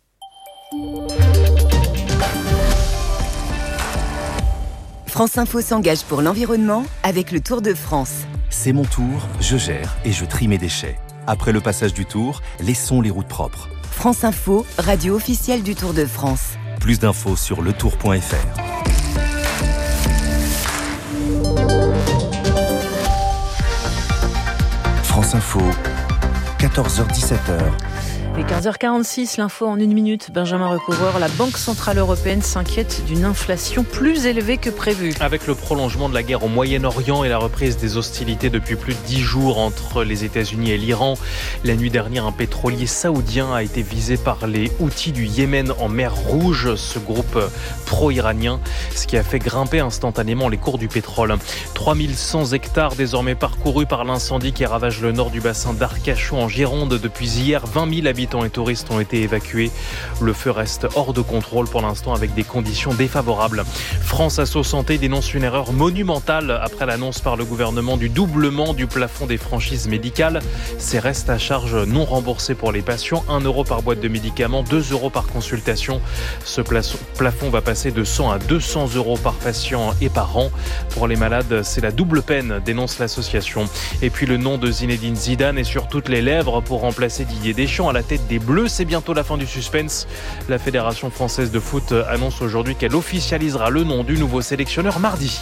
France Info s'engage pour l'environnement avec le Tour de France. C'est mon tour, je gère et je trie mes déchets. Après le passage du Tour, laissons les routes propres. France Info, radio officielle du Tour de France. Plus d'infos sur letour.fr. France Info, 14h-17h. Et 15h46, l'info en 1 minute. Benjamin Recouvreur, la Banque Centrale Européenne s'inquiète d'une inflation plus élevée que prévu. Avec le prolongement de la guerre au Moyen-Orient et la reprise des hostilités depuis plus de 10 jours entre les États-Unis et l'Iran, la nuit dernière, un pétrolier saoudien a été visé par les Houthis du Yémen en mer Rouge, ce groupe pro-iranien, ce qui a fait grimper instantanément les cours du pétrole. 3100 hectares désormais parcourus par l'incendie qui ravage le nord du bassin d'Arcachon en Gironde. Depuis hier, 20 000 habitants et touristes ont été évacués. Le feu reste hors de contrôle pour l'instant avec des conditions défavorables. France Asso Santé dénonce une erreur monumentale après l'annonce par le gouvernement du doublement du plafond des franchises médicales. Ces restes à charge non remboursés pour les patients, 1 € par boîte de médicaments, 2 € par consultation. Ce plafond va passer de 100 à 200 € par patient et par an. Pour les malades, c'est la double peine, dénonce l'association. Et puis le nom de Zinedine Zidane est sur toutes les lèvres pour remplacer Didier Deschamps à la tête des Bleus. C'est bientôt la fin du suspense. La Fédération française de foot annonce aujourd'hui qu'elle officialisera le nom du nouveau sélectionneur mardi.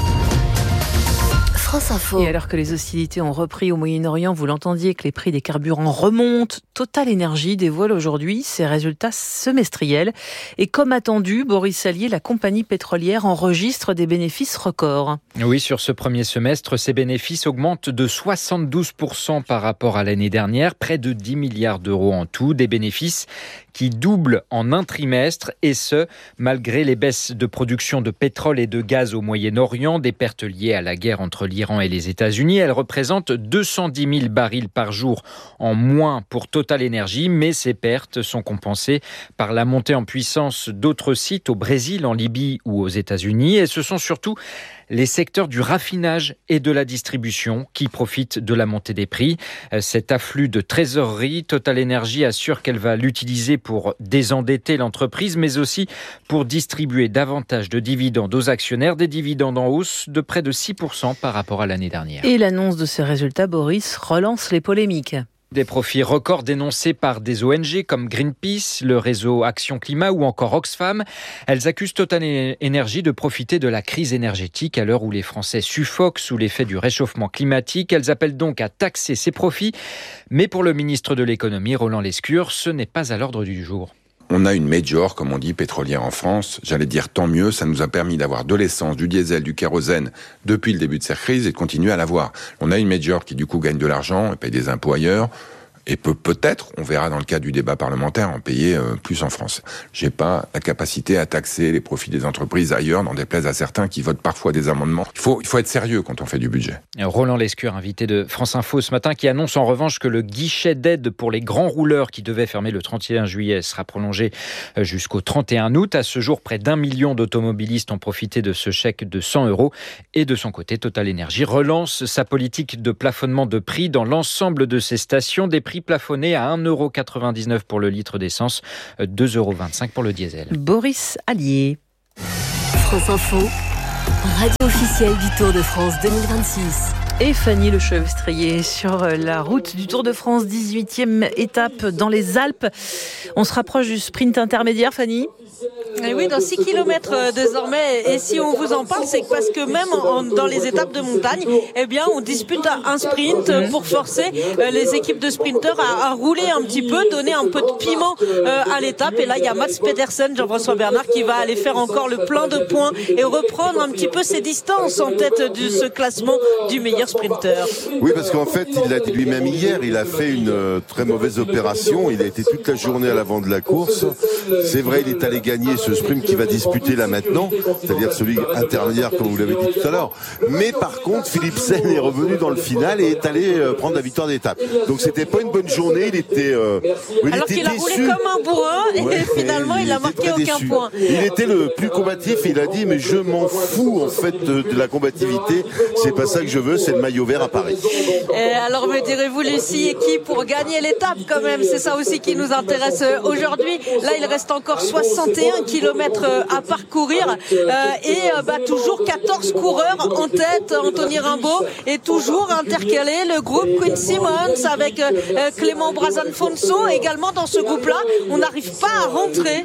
France Info. Et alors que les hostilités ont repris au Moyen-Orient, vous l'entendiez, que les prix des carburants remontent, Total Énergie dévoile aujourd'hui ses résultats semestriels. Et comme attendu, Boris Sallier, la compagnie pétrolière, enregistre des bénéfices records. Oui, sur ce premier semestre, ces bénéfices augmentent de 72% par rapport à l'année dernière, près de 10 milliards d'euros en tout, des bénéfices qui doublent en un trimestre, et ce, malgré les baisses de production de pétrole et de gaz au Moyen-Orient, des pertes liées à la guerre entre l'Iran et les États-Unis. Elles représentent 210 000 barils par jour en moins pour Total Énergie, mais ces pertes sont compensées par la montée en puissance d'autres sites au Brésil, en Libye ou aux États-Unis. Et ce sont surtout les secteurs du raffinage et de la distribution qui profitent de la montée des prix. Cet afflux de trésorerie, Total Energy assure qu'elle va l'utiliser pour désendetter l'entreprise, mais aussi pour distribuer davantage de dividendes aux actionnaires, des dividendes en hausse de près de 6% par rapport à l'année dernière. Et l'annonce de ces résultats, Boris, relance les polémiques. Des profits records dénoncés par des ONG comme Greenpeace, le réseau Action Climat ou encore Oxfam. Elles accusent Total Energy de profiter de la crise énergétique à l'heure où les Français suffoquent sous l'effet du réchauffement climatique. Elles appellent donc à taxer ces profits. Mais pour le ministre de l'économie, Roland Lescure, ce n'est pas à l'ordre du jour. On a une major, comme on dit, pétrolière en France. J'allais dire tant mieux, ça nous a permis d'avoir de l'essence, du diesel, du kérosène depuis le début de cette crise et de continuer à l'avoir. On a une major qui du coup gagne de l'argent et paye des impôts ailleurs. Et peut-être, on verra dans le cadre du débat parlementaire, en payer plus en France. J'ai pas la capacité à taxer les profits des entreprises ailleurs, n'en déplaise à certains qui votent parfois des amendements. Il faut être sérieux quand on fait du budget. Roland Lescure, invité de France Info ce matin, qui annonce en revanche que le guichet d'aide pour les grands rouleurs qui devait fermer le 31 juillet sera prolongé jusqu'au 31 août. À ce jour, près d'1 million d'automobilistes ont profité de ce chèque de 100 €. Et de son côté, Total Energy relance sa politique de plafonnement de prix dans l'ensemble de ses stations. Des prix plafonné à 1,99 € pour le litre d'essence, 2,25 € pour le diesel. Boris Allier. France Info, radio officielle du Tour de France 2026. Et Fanny Lechevrier sur la route du Tour de France, 18e étape dans les Alpes. On se rapproche du sprint intermédiaire, Fanny ? Et oui, dans 6 km désormais. Et si on vous en parle, c'est parce que même dans les étapes de montagne, eh bien, on dispute un sprint pour forcer les équipes de sprinteurs à rouler un petit peu, donner un peu de piment à l'étape. Et là, il y a Mats Pedersen, Jean-François Bernard, qui va aller faire encore le plein de points et reprendre un petit peu ses distances en tête de ce classement du meilleur sprinter. Oui, parce qu'en fait, il l'a dit lui-même hier, il a fait une très mauvaise opération. Il a été toute la journée à l'avant de la course. C'est vrai, il est allé gagner ce sprint qui va disputer là maintenant, c'est-à-dire celui intermédiaire comme vous l'avez dit tout à l'heure. Mais par contre, Philipsen est revenu dans le final et est allé prendre la victoire d'étape. Donc c'était pas une bonne journée, il était alors qu'il a roulé comme un bourrin et finalement il a marqué aucun point. Il était le plus combatif et il a dit mais je m'en fous en fait de la combativité, c'est pas ça que je veux, c'est le maillot vert à Paris. Et alors me direz-vous Lucie, et qui pour gagner l'étape quand même, c'est ça aussi qui nous intéresse aujourd'hui. Là il reste encore 61 km à parcourir et toujours 14 coureurs en tête. Anthony Rimbaud est toujours intercalé, le groupe Quinn Simmons avec Clément Brazanfonso également dans ce groupe-là. On n'arrive pas à rentrer.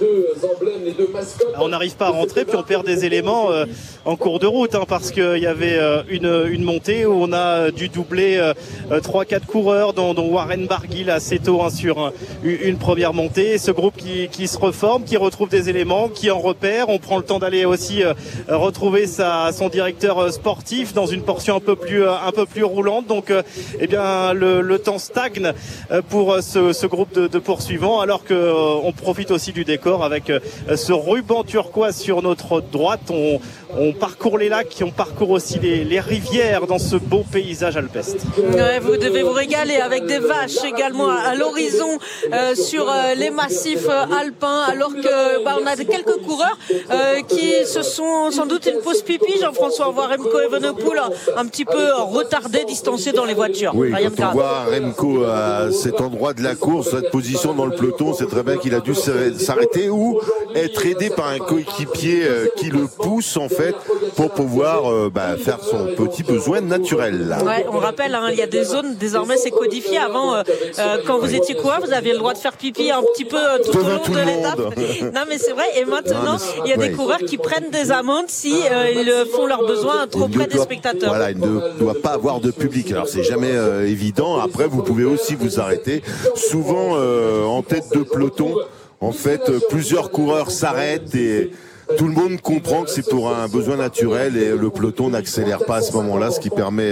On n'arrive pas à rentrer, puis on perd des éléments en cours de route parce qu'il y avait une montée où on a dû doubler 3-4 coureurs dont Warren Barguil assez tôt sur une première montée. Ce groupe qui se reforme, qui retrouve des éléments, qui en repère. On prend le temps d'aller aussi retrouver son directeur sportif dans une portion un peu plus roulante. Donc eh bien le temps stagne pour ce groupe de poursuivants, alors qu'on profite aussi du décor avec ce ruban turquoise sur notre droite. On parcourt les lacs et on parcourt aussi les rivières dans ce beau paysage alpestre. Ouais, vous devez vous régaler avec des vaches également à l'horizon sur les massifs alpins, alors que on a quelques coureurs qui se sont sans doute une pause pipi, Jean-François, voire Remco Evenepoel un petit peu retardé, distancé dans les voitures. Oui, quand on voit Remco à cet endroit de la course, cette position dans le peloton, c'est très bien qu'il a dû s'arrêter ou être aidé par un coéquipier qui le pousse en fait pour pouvoir faire son petit besoin naturel. Là. Ouais, on rappelle, il y a des zones, désormais c'est codifié. Avant, quand vous étiez coureur, vous aviez le droit de faire pipi un petit peu tout au long de l'étape. Non mais c'est vrai, et maintenant il y a des coureurs qui prennent des amendes si ils font leurs besoins trop près des spectateurs. Voilà, il ne doit pas avoir de public. Alors c'est jamais évident. Après, vous pouvez aussi vous arrêter. Souvent en tête de peloton, en fait, plusieurs coureurs s'arrêtent et tout le monde comprend que c'est pour un besoin naturel et le peloton n'accélère pas à ce moment-là, ce qui permet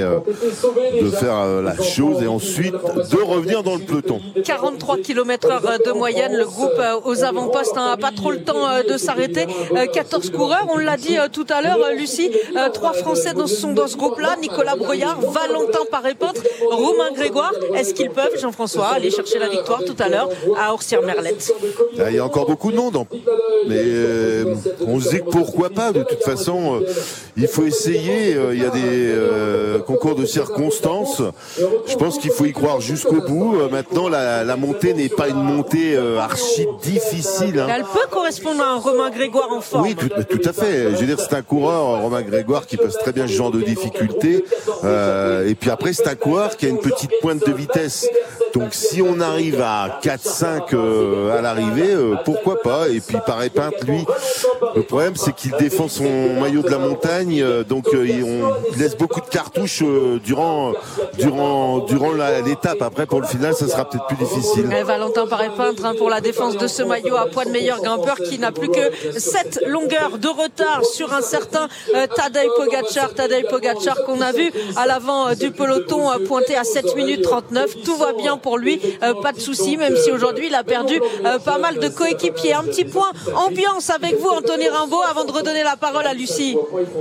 de faire la chose et ensuite de revenir dans le peloton. 43 km/h de moyenne, le groupe aux avant-postes n'a pas trop le temps de s'arrêter. 14 coureurs, on l'a dit tout à l'heure, Lucie, 3 Français sont dans ce groupe-là, Nicolas Brouillard, Valentin Paré-Peintre, Romain Grégoire. Est-ce qu'ils peuvent, Jean-François, aller chercher la victoire tout à l'heure à Orsières-Merlette? Il y a encore beaucoup de monde, mais on se dit que pourquoi pas. De toute façon, il faut essayer. Il y a des concours de circonstances. Je pense qu'il faut y croire jusqu'au bout. Maintenant, la montée n'est pas une montée archi difficile. Hein. Elle peut correspondre à un Romain Grégoire en forme. Oui, tout à fait. Je veux dire, c'est un coureur, Romain Grégoire, qui pose très bien ce genre de difficultés. Et puis après, c'est un coureur qui a une petite pointe de vitesse. Donc si on arrive à 4-5 à l'arrivée, pourquoi pas. Et puis pareil Pinte, lui, le problème c'est qu'il défend son maillot de la montagne, donc on laisse beaucoup de cartouches durant l'étape. Après pour le final, ça sera peut-être plus difficile. Et Valentin Paré-Peintre pour la défense de ce maillot à poids de meilleur grimpeur qui n'a plus que 7 longueurs de retard sur un certain Tadej Pogačar qu'on a vu à l'avant du peloton pointé à 7 minutes 39. Tout va bien pour lui, pas de souci, même si aujourd'hui il a perdu pas mal de coéquipiers. Un petit point ambiance avec vous, Anthony Rimbaud, avant de redonner la parole à Lucie.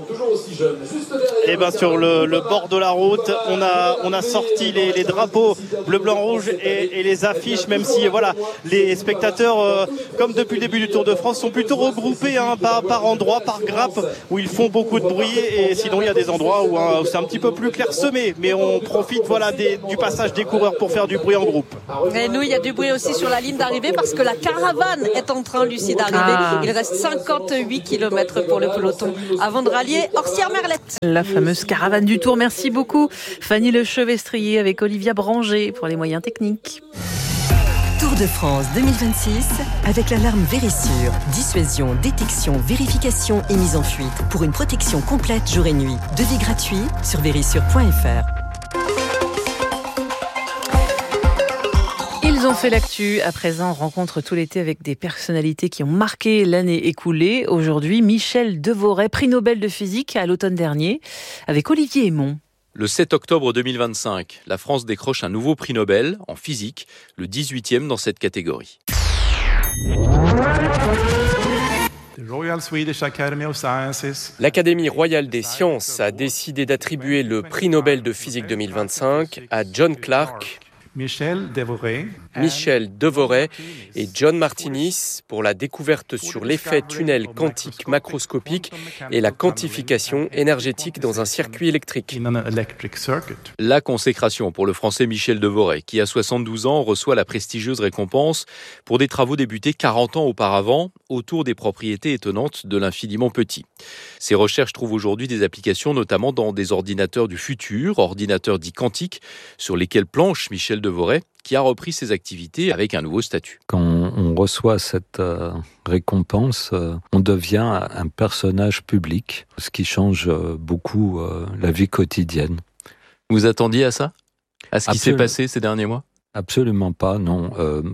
Et bien sur le bord de la route, on a sorti les drapeaux bleu, blanc, rouge et les affiches, même si voilà, les spectateurs, comme depuis le début du Tour de France, sont plutôt regroupés par endroits, par grappes, où ils font beaucoup de bruit, et sinon il y a des endroits où c'est un petit peu plus clairsemé, mais on profite du passage des coureurs pour faire du bruit en groupe. Et nous, il y a du bruit aussi sur la ligne d'arrivée parce que la caravane est en train, Lucie, d'arriver. Il reste 58 km pour le peloton avant de rallier Orsières-Merlette. La fameuse caravane du Tour. Merci beaucoup, Fanny Lechevestrier, avec Olivia Branger pour les moyens techniques. Tour de France 2026 avec l'alarme Vérissure. Dissuasion, détection, vérification et mise en fuite pour une protection complète jour et nuit. Devis gratuit sur vérissure.fr. Ils ont fait l'actu. À présent, on rencontre tout l'été avec des personnalités qui ont marqué l'année écoulée. Aujourd'hui, Michel Devoret, prix Nobel de physique à l'automne dernier, avec Olivier Hémon. Le 7 octobre 2025, la France décroche un nouveau prix Nobel en physique, le 18e dans cette catégorie. L'Académie royale des sciences a décidé d'attribuer le prix Nobel de physique 2025 à John Clark, Michel Devoret et John Martinis pour la découverte sur l'effet tunnel quantique macroscopique et la quantification énergétique dans un circuit électrique. La consécration pour le Français Michel Devoret, qui à 72 ans reçoit la prestigieuse récompense pour des travaux débutés 40 ans auparavant autour des propriétés étonnantes de l'infiniment petit. Ces recherches trouvent aujourd'hui des applications notamment dans des ordinateurs du futur, ordinateurs dits quantiques, sur lesquels planche Michel Devoret, qui a repris ses activités avec un nouveau statut. Quand on reçoit cette récompense, on devient un personnage public, ce qui change beaucoup la vie quotidienne. Vous attendiez à ça ? À ce qui s'est passé ces derniers mois ? Absolument pas, non.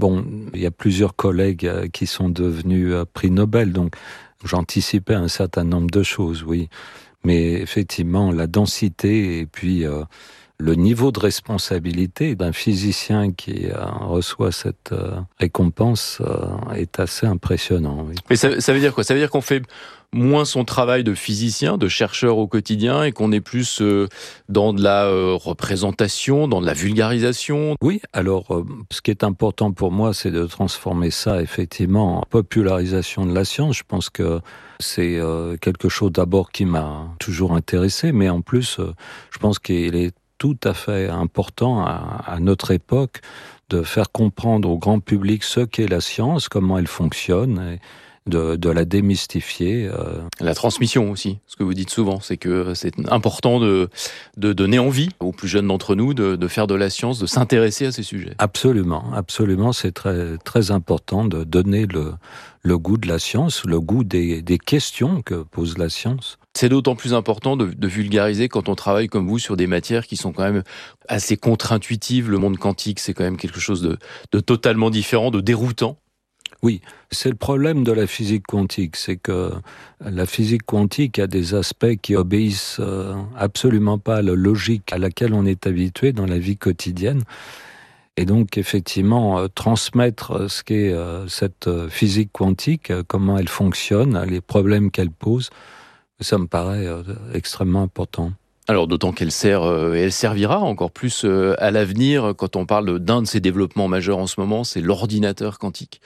Il y a plusieurs collègues qui sont devenus prix Nobel, donc j'anticipais un certain nombre de choses, oui. Mais effectivement, la densité et puis le niveau de responsabilité d'un physicien qui reçoit cette récompense est assez impressionnant. Oui. Mais ça veut dire quoi ? Ça veut dire qu'on fait moins son travail de physicien, de chercheur au quotidien, et qu'on est plus dans de la représentation, dans de la vulgarisation. Oui, alors ce qui est important pour moi, c'est de transformer ça effectivement en popularisation de la science. Je pense que c'est quelque chose d'abord qui m'a toujours intéressé, mais en plus, je pense qu'il est tout à fait important à notre époque de faire comprendre au grand public ce qu'est la science, comment elle fonctionne, et de la démystifier. La transmission aussi, ce que vous dites souvent, c'est que c'est important de donner envie aux plus jeunes d'entre nous de faire de la science, de s'intéresser à ces sujets. Absolument, absolument, c'est très, très important de donner le goût de la science, le goût des questions que pose la science. C'est d'autant plus important de vulgariser quand on travaille comme vous sur des matières qui sont quand même assez contre-intuitives. Le monde quantique, c'est quand même quelque chose de totalement différent, de déroutant. Oui, c'est le problème de la physique quantique, c'est que la physique quantique a des aspects qui obéissent absolument pas à la logique à laquelle on est habitué dans la vie quotidienne. Et donc, effectivement, transmettre ce qu'est cette physique quantique, comment elle fonctionne, les problèmes qu'elle pose, ça me paraît extrêmement important. Alors d'autant qu'elle sert et elle servira encore plus à l'avenir quand on parle d'un de ces développements majeurs en ce moment, c'est l'ordinateur quantique.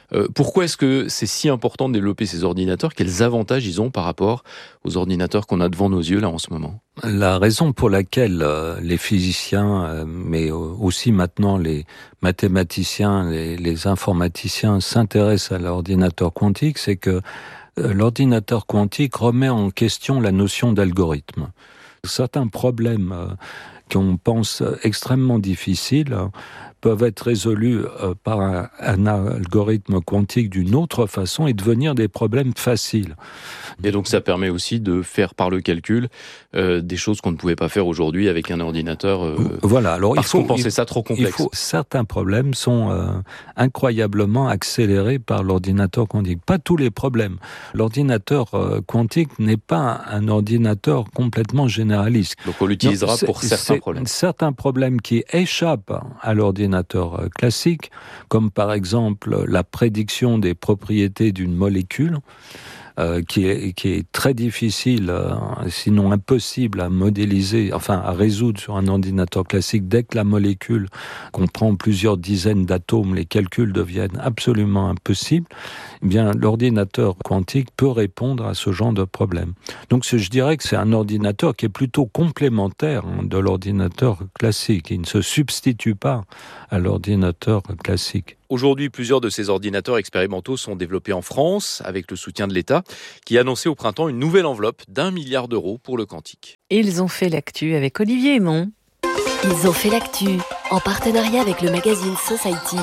Pourquoi est-ce que c'est si important de développer ces ordinateurs ? Quels avantages ils ont par rapport aux ordinateurs qu'on a devant nos yeux là en ce moment ? La raison pour laquelle les physiciens, mais aussi maintenant les mathématiciens, les informaticiens s'intéressent à l'ordinateur quantique, c'est que l'ordinateur quantique remet en question la notion d'algorithme. Certains problèmes qu'on pense extrêmement difficiles peuvent être résolus par un algorithme quantique d'une autre façon et devenir des problèmes faciles. Et donc ça permet aussi de faire par le calcul des choses qu'on ne pouvait pas faire aujourd'hui avec un ordinateur. Voilà. Alors parce qu'on pensait ça trop complexe. Certains problèmes sont incroyablement accélérés par l'ordinateur quantique. Pas tous les problèmes. L'ordinateur quantique n'est pas un ordinateur complètement généraliste. Donc on l'utilisera pour certains problèmes. Certains problèmes qui échappent à l'ordinateur classique, comme par exemple la prédiction des propriétés d'une molécule, qui est très difficile, sinon impossible à modéliser, enfin à résoudre sur un ordinateur classique. Dès que la molécule comprend plusieurs dizaines d'atomes, les calculs deviennent absolument impossibles. Eh bien, l'ordinateur quantique peut répondre à ce genre de problème. Donc, je dirais que c'est un ordinateur qui est plutôt complémentaire de l'ordinateur classique. Il ne se substitue pas à l'ordinateur classique. Aujourd'hui, plusieurs de ces ordinateurs expérimentaux sont développés en France avec le soutien de l'État qui a annoncé au printemps une nouvelle enveloppe d'1 milliard d'euros pour le quantique. Ils ont fait l'actu avec Olivier Aymon. Ils ont fait l'actu en partenariat avec le magazine Society.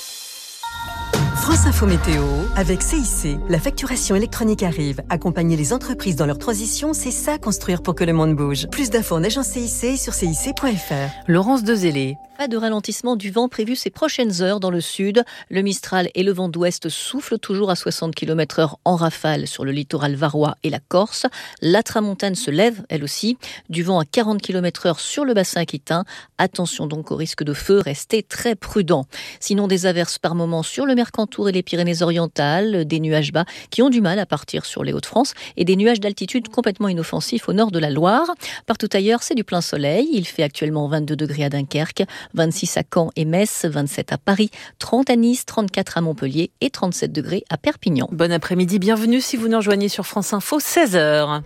France Info Météo avec CIC. La facturation électronique arrive. Accompagner les entreprises dans leur transition, c'est ça construire pour que le monde bouge. Plus d'infos en agence CIC sur cic.fr. Laurence Dezellé. Pas de ralentissement du vent prévu ces prochaines heures dans le sud. Le Mistral et le vent d'ouest soufflent toujours à 60 km/h en rafale sur le littoral varois et la Corse. La tramontane se lève, elle aussi. Du vent à 40 km/h sur le bassin aquitain. Attention donc au risque de feu, restez très prudents. Sinon, des averses par moments sur le Mercantour et les Pyrénées-Orientales, des nuages bas qui ont du mal à partir sur les Hauts-de-France et des nuages d'altitude complètement inoffensifs au nord de la Loire. Partout ailleurs, c'est du plein soleil. Il fait actuellement 22 degrés à Dunkerque, 26 à Caen et Metz, 27 à Paris, 30 à Nice, 34 à Montpellier et 37 degrés à Perpignan. Bon après-midi, bienvenue si vous nous rejoignez sur France Info, 16h.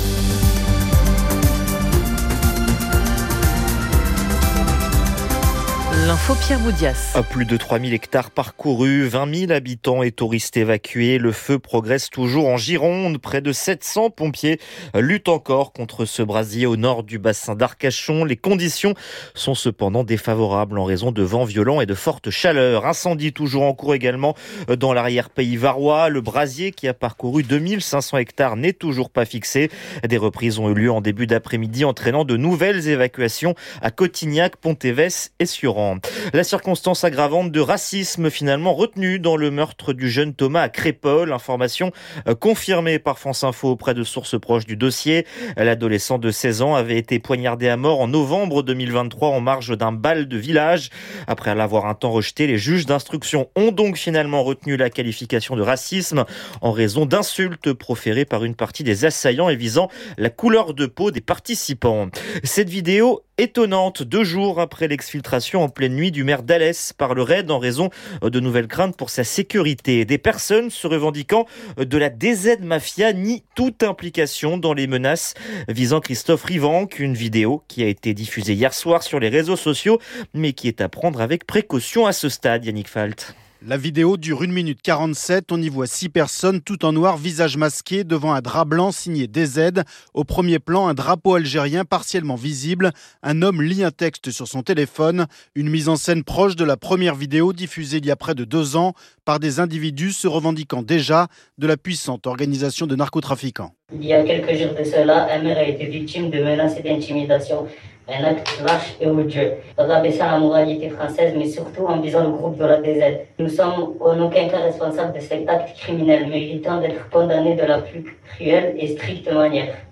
L'info Pierre Boudias. À plus de 3000 hectares parcourus, 20 000 habitants et touristes évacués. Le feu progresse toujours en Gironde. Près de 700 pompiers luttent encore contre ce brasier au nord du bassin d'Arcachon. Les conditions sont cependant défavorables en raison de vents violents et de fortes chaleurs. Incendie toujours en cours également dans l'arrière-pays varois. Le brasier qui a parcouru 2500 hectares n'est toujours pas fixé. Des reprises ont eu lieu en début d'après-midi entraînant de nouvelles évacuations à Cotignac, Pontévès et Sioran. La circonstance aggravante de racisme finalement retenue dans le meurtre du jeune Thomas à Crépol. Information confirmée par France Info auprès de sources proches du dossier. L'adolescent de 16 ans avait été poignardé à mort en novembre 2023 en marge d'un bal de village. Après l'avoir un temps rejeté, les juges d'instruction ont donc finalement retenu la qualification de racisme en raison d'insultes proférées par une partie des assaillants et visant la couleur de peau des participants. Cette vidéo étonnante, 2 jours après l'exfiltration en pleine nuit du maire d'Alès par le RAID en raison de nouvelles craintes pour sa sécurité. Des personnes se revendiquant de la DZ Mafia nient toute implication dans les menaces visant Christophe Rivanc. Une vidéo qui a été diffusée hier soir sur les réseaux sociaux, mais qui est à prendre avec précaution à ce stade, Yannick Falt. La vidéo dure 1 minute 47. On y voit 6 personnes, tout en noir, visage masqué, devant un drap blanc signé DZ. Au premier plan, un drapeau algérien partiellement visible. Un homme lit un texte sur son téléphone. Une mise en scène proche de la première vidéo diffusée il y a près de 2 ans par des individus se revendiquant déjà de la puissante organisation de narcotrafiquants. Il y a quelques jours de cela, un maire a été victime de menaces et d'intimidation. Un acte lâche et odieux, rabaissant la moralité française, mais surtout en visant le groupe de la DZ. Nous sommes en aucun cas responsables de cet acte criminel, méritant d'être condamnés de la plus cruelle et stricte manière.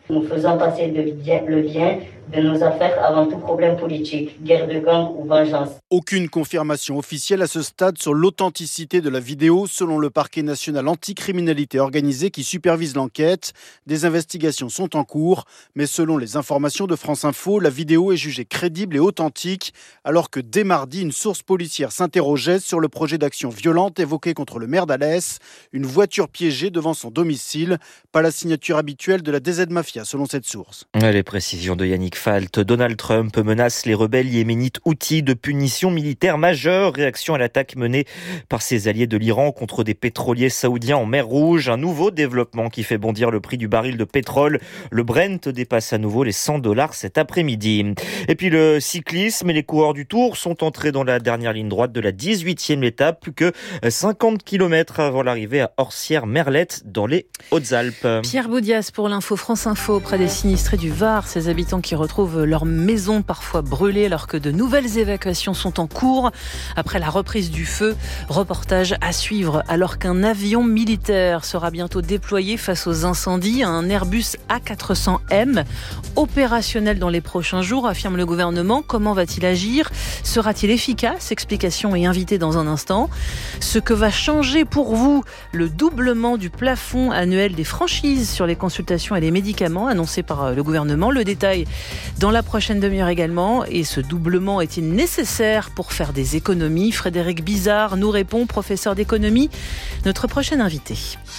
Nous faisons passer le bien de nos affaires avant tout problème politique, guerre de gang ou vengeance. Aucune confirmation officielle à ce stade sur l'authenticité de la vidéo selon le parquet national anticriminalité organisée qui supervise l'enquête. Des investigations sont en cours, mais selon les informations de France Info, la vidéo est jugée crédible et authentique, alors que dès mardi, une source policière s'interrogeait sur le projet d'action violente évoqué contre le maire d'Alès, une voiture piégée devant son domicile. Pas la signature habituelle de la DZ Mafia selon cette source. Les précisions de Yannick Falt. Donald Trump menace les rebelles yéménites Houthis de punitions militaires majeures. Réaction à l'attaque menée par ses alliés de l'Iran contre des pétroliers saoudiens en mer Rouge. Un nouveau développement qui fait bondir le prix du baril de pétrole. Le Brent dépasse à nouveau les $100 cet après-midi. Et puis le cyclisme et les coureurs du Tour sont entrés dans la dernière ligne droite de la 18e étape. Plus que 50 km avant l'arrivée à Orsières-Merlette dans les Hautes-Alpes. Pierre Boudias pour l'info France Info. Près des sinistrés du Var, ces habitants qui retrouvent leur maison parfois brûlée alors que de nouvelles évacuations sont en cours après la reprise du feu. Reportage à suivre alors qu'un avion militaire sera bientôt déployé face aux incendies. Un Airbus A400M opérationnel dans les prochains jours, affirme le gouvernement. Comment va-t-il agir ? Sera-t-il efficace ? Explication et invité dans un instant. Ce que va changer pour vous, le doublement du plafond annuel des franchises sur les consultations et les médicaments annoncé par le gouvernement. Le détail dans la prochaine demi-heure également. Et ce doublement est-il nécessaire pour faire des économies ? Frédéric Bizard nous répond, professeur d'économie, notre prochain invité.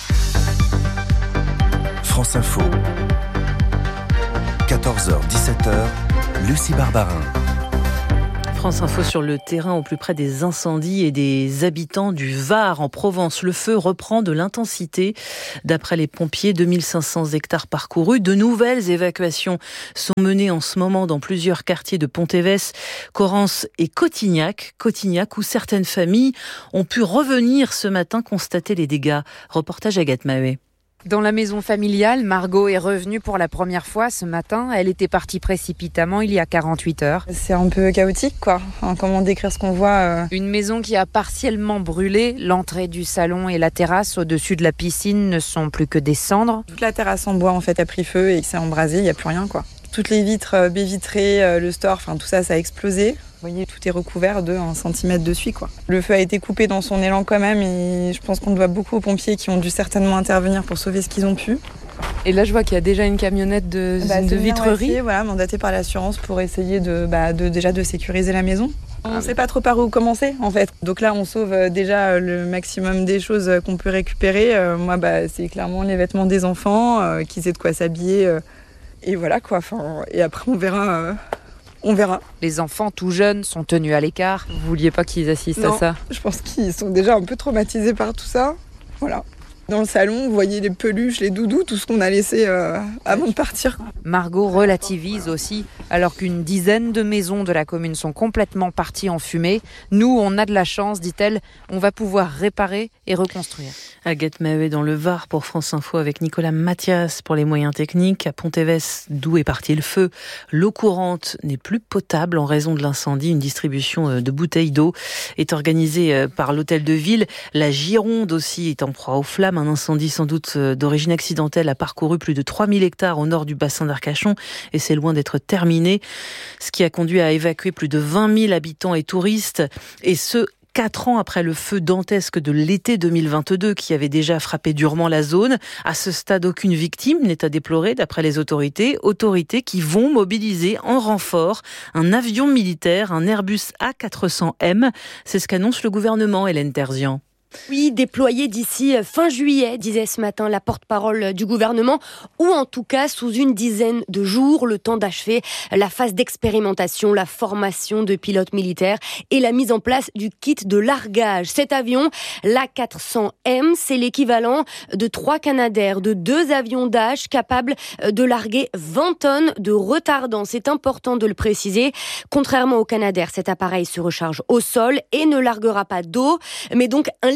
France Info. 14h, 17h, Lucie Barbarin. France Info sur le terrain au plus près des incendies et des habitants du Var en Provence. Le feu reprend de l'intensité. D'après les pompiers, 2500 hectares parcourus. De nouvelles évacuations sont menées en ce moment dans plusieurs quartiers de Pontévès, Corrence et Cotignac, où certaines familles ont pu revenir ce matin constater les dégâts. Reportage Agathe Mahé. Dans la maison familiale, Margot est revenue pour la première fois ce matin. Elle était partie précipitamment il y a 48 heures. C'est un peu chaotique, quoi. Enfin, comment décrire ce qu'on voit Une maison qui a partiellement brûlé. L'entrée du salon et la terrasse au-dessus de la piscine ne sont plus que des cendres. Toute la terrasse en bois, en fait, a pris feu et s'est embrasée. Il n'y a plus rien, quoi. Toutes les vitres baies vitrées, le store, enfin tout ça, ça a explosé. Vous voyez, tout est recouvert de 1 centimètre dessus, quoi. Le feu a été coupé dans son élan quand même et je pense qu'on doit beaucoup aux pompiers qui ont dû certainement intervenir pour sauver ce qu'ils ont pu. Et là, je vois qu'il y a déjà une camionnette de vitrerie. Voilà, mandatée par l'assurance pour essayer de sécuriser la maison. On ne sait pas trop par où commencer, en fait. Donc là, on sauve déjà le maximum des choses qu'on peut récupérer. Moi, c'est clairement les vêtements des enfants, qu'ils aient de quoi s'habiller. Et voilà, quoi. Et après, on verra. Les enfants tout jeunes sont tenus à l'écart. Vous vouliez pas qu'ils assistent à ça ? Je pense qu'ils sont déjà un peu traumatisés par tout ça. Voilà. Dans le salon, vous voyez les peluches, les doudous, tout ce qu'on a laissé avant de partir. Margot relativise aussi, alors qu'une dizaine de maisons de la commune sont complètement parties en fumée. Nous, on a de la chance, dit-elle, on va pouvoir réparer et reconstruire. Agathe Mahé dans le Var pour France Info avec Nicolas Mathias pour les moyens techniques. À Pontévès, d'où est parti le feu, l'eau courante n'est plus potable en raison de l'incendie. Une distribution de bouteilles d'eau est organisée par l'hôtel de ville. La Gironde aussi est en proie aux flammes. Un incendie sans doute d'origine accidentelle a parcouru plus de 3000 hectares au nord du bassin d'Arcachon et c'est loin d'être terminé. Ce qui a conduit à évacuer plus de 20 000 habitants et touristes, et ce 4 ans après le feu dantesque de l'été 2022 qui avait déjà frappé durement la zone. À ce stade, aucune victime n'est à déplorer d'après les autorités qui vont mobiliser en renfort un avion militaire, un Airbus A400M. C'est ce qu'annonce le gouvernement, Hélène Terzian. Oui, déployé d'ici fin juillet, disait ce matin la porte-parole du gouvernement, ou en tout cas sous une dizaine de jours, le temps d'achever la phase d'expérimentation, la formation de pilotes militaires et la mise en place du kit de largage. Cet avion, l'A400M, c'est l'équivalent de 3 Canadair, de 2 avions Dash capables de larguer 20 tonnes de retardant. C'est important de le préciser. Contrairement au Canadair, cet appareil se recharge au sol et ne larguera pas d'eau, mais donc un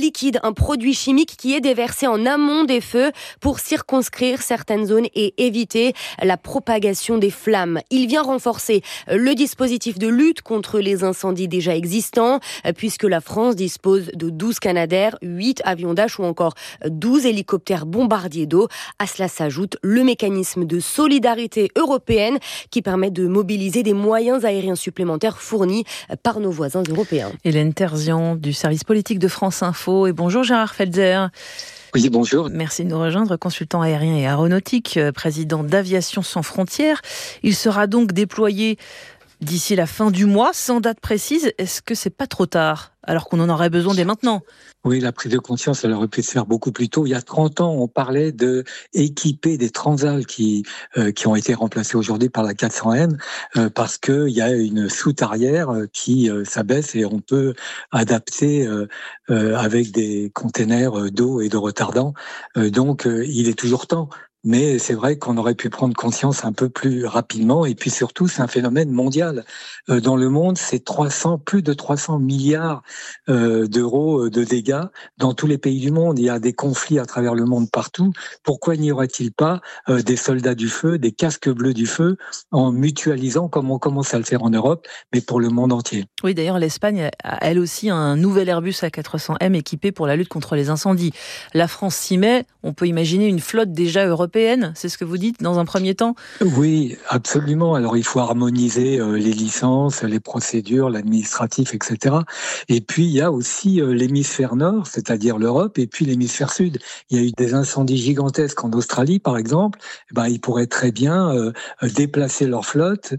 liquide, un produit chimique qui est déversé en amont des feux pour circonscrire certaines zones et éviter la propagation des flammes. Il vient renforcer le dispositif de lutte contre les incendies déjà existants, puisque la France dispose de 12 Canadair, 8 avions Dash ou encore 12 hélicoptères bombardiers d'eau. À cela s'ajoute le mécanisme de solidarité européenne qui permet de mobiliser des moyens aériens supplémentaires fournis par nos voisins européens. Hélène Terzian du service politique de France Info. Et bonjour Gérard Felzer. Oui, bonjour. Merci de nous rejoindre, consultant aérien et aéronautique, président d'Aviation Sans Frontières. Il sera donc déployé d'ici la fin du mois, sans date précise. Est-ce que c'est pas trop tard, alors qu'on en aurait besoin dès maintenant ? Oui, la prise de conscience, elle aurait pu se faire beaucoup plus tôt. Il y a 30 ans, on parlait de équiper des Transal qui ont été remplacés aujourd'hui par la 400M parce qu'il y a une soute arrière qui s'abaisse et on peut adapter avec des containers d'eau et de retardants. Donc, il est toujours temps. Mais c'est vrai qu'on aurait pu prendre conscience un peu plus rapidement. Et puis surtout, c'est un phénomène mondial. Dans le monde, c'est plus de 300 milliards d'euros de dégâts dans tous les pays du monde. Il y a des conflits à travers le monde partout. Pourquoi n'y aurait-il pas des soldats du feu, des casques bleus du feu, en mutualisant comme on commence à le faire en Europe, mais pour le monde entier? Oui, d'ailleurs, l'Espagne a elle aussi un nouvel Airbus A400M équipé pour la lutte contre les incendies. La France s'y met. On peut imaginer une flotte déjà européenne, c'est ce que vous dites dans un premier temps ? Oui, absolument. Alors il faut harmoniser les licences, les procédures, l'administratif, etc. Et puis il y a aussi l'hémisphère nord, c'est-à-dire l'Europe, et puis l'hémisphère sud. Il y a eu des incendies gigantesques en Australie, par exemple. Ils pourraient très bien déplacer leur flotte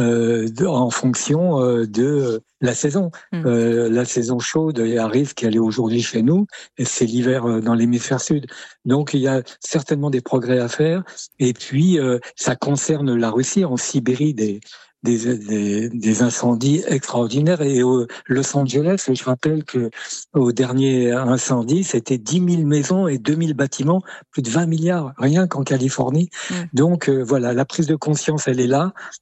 en fonction de la saison. La saison chaude arrive qu'elle est aujourd'hui chez nous, et c'est l'hiver dans l'hémisphère sud. Donc il y a certainement des progrès à faire. Et puis ça concerne la Russie, en Sibérie, des incendies extraordinaires. Et Los Angeles, je rappelle que au dernier incendie, c'était 10 000 maisons et 2 000 bâtiments, plus de 20 milliards, rien qu'en Californie. Donc voilà, la prise de conscience, elle est là.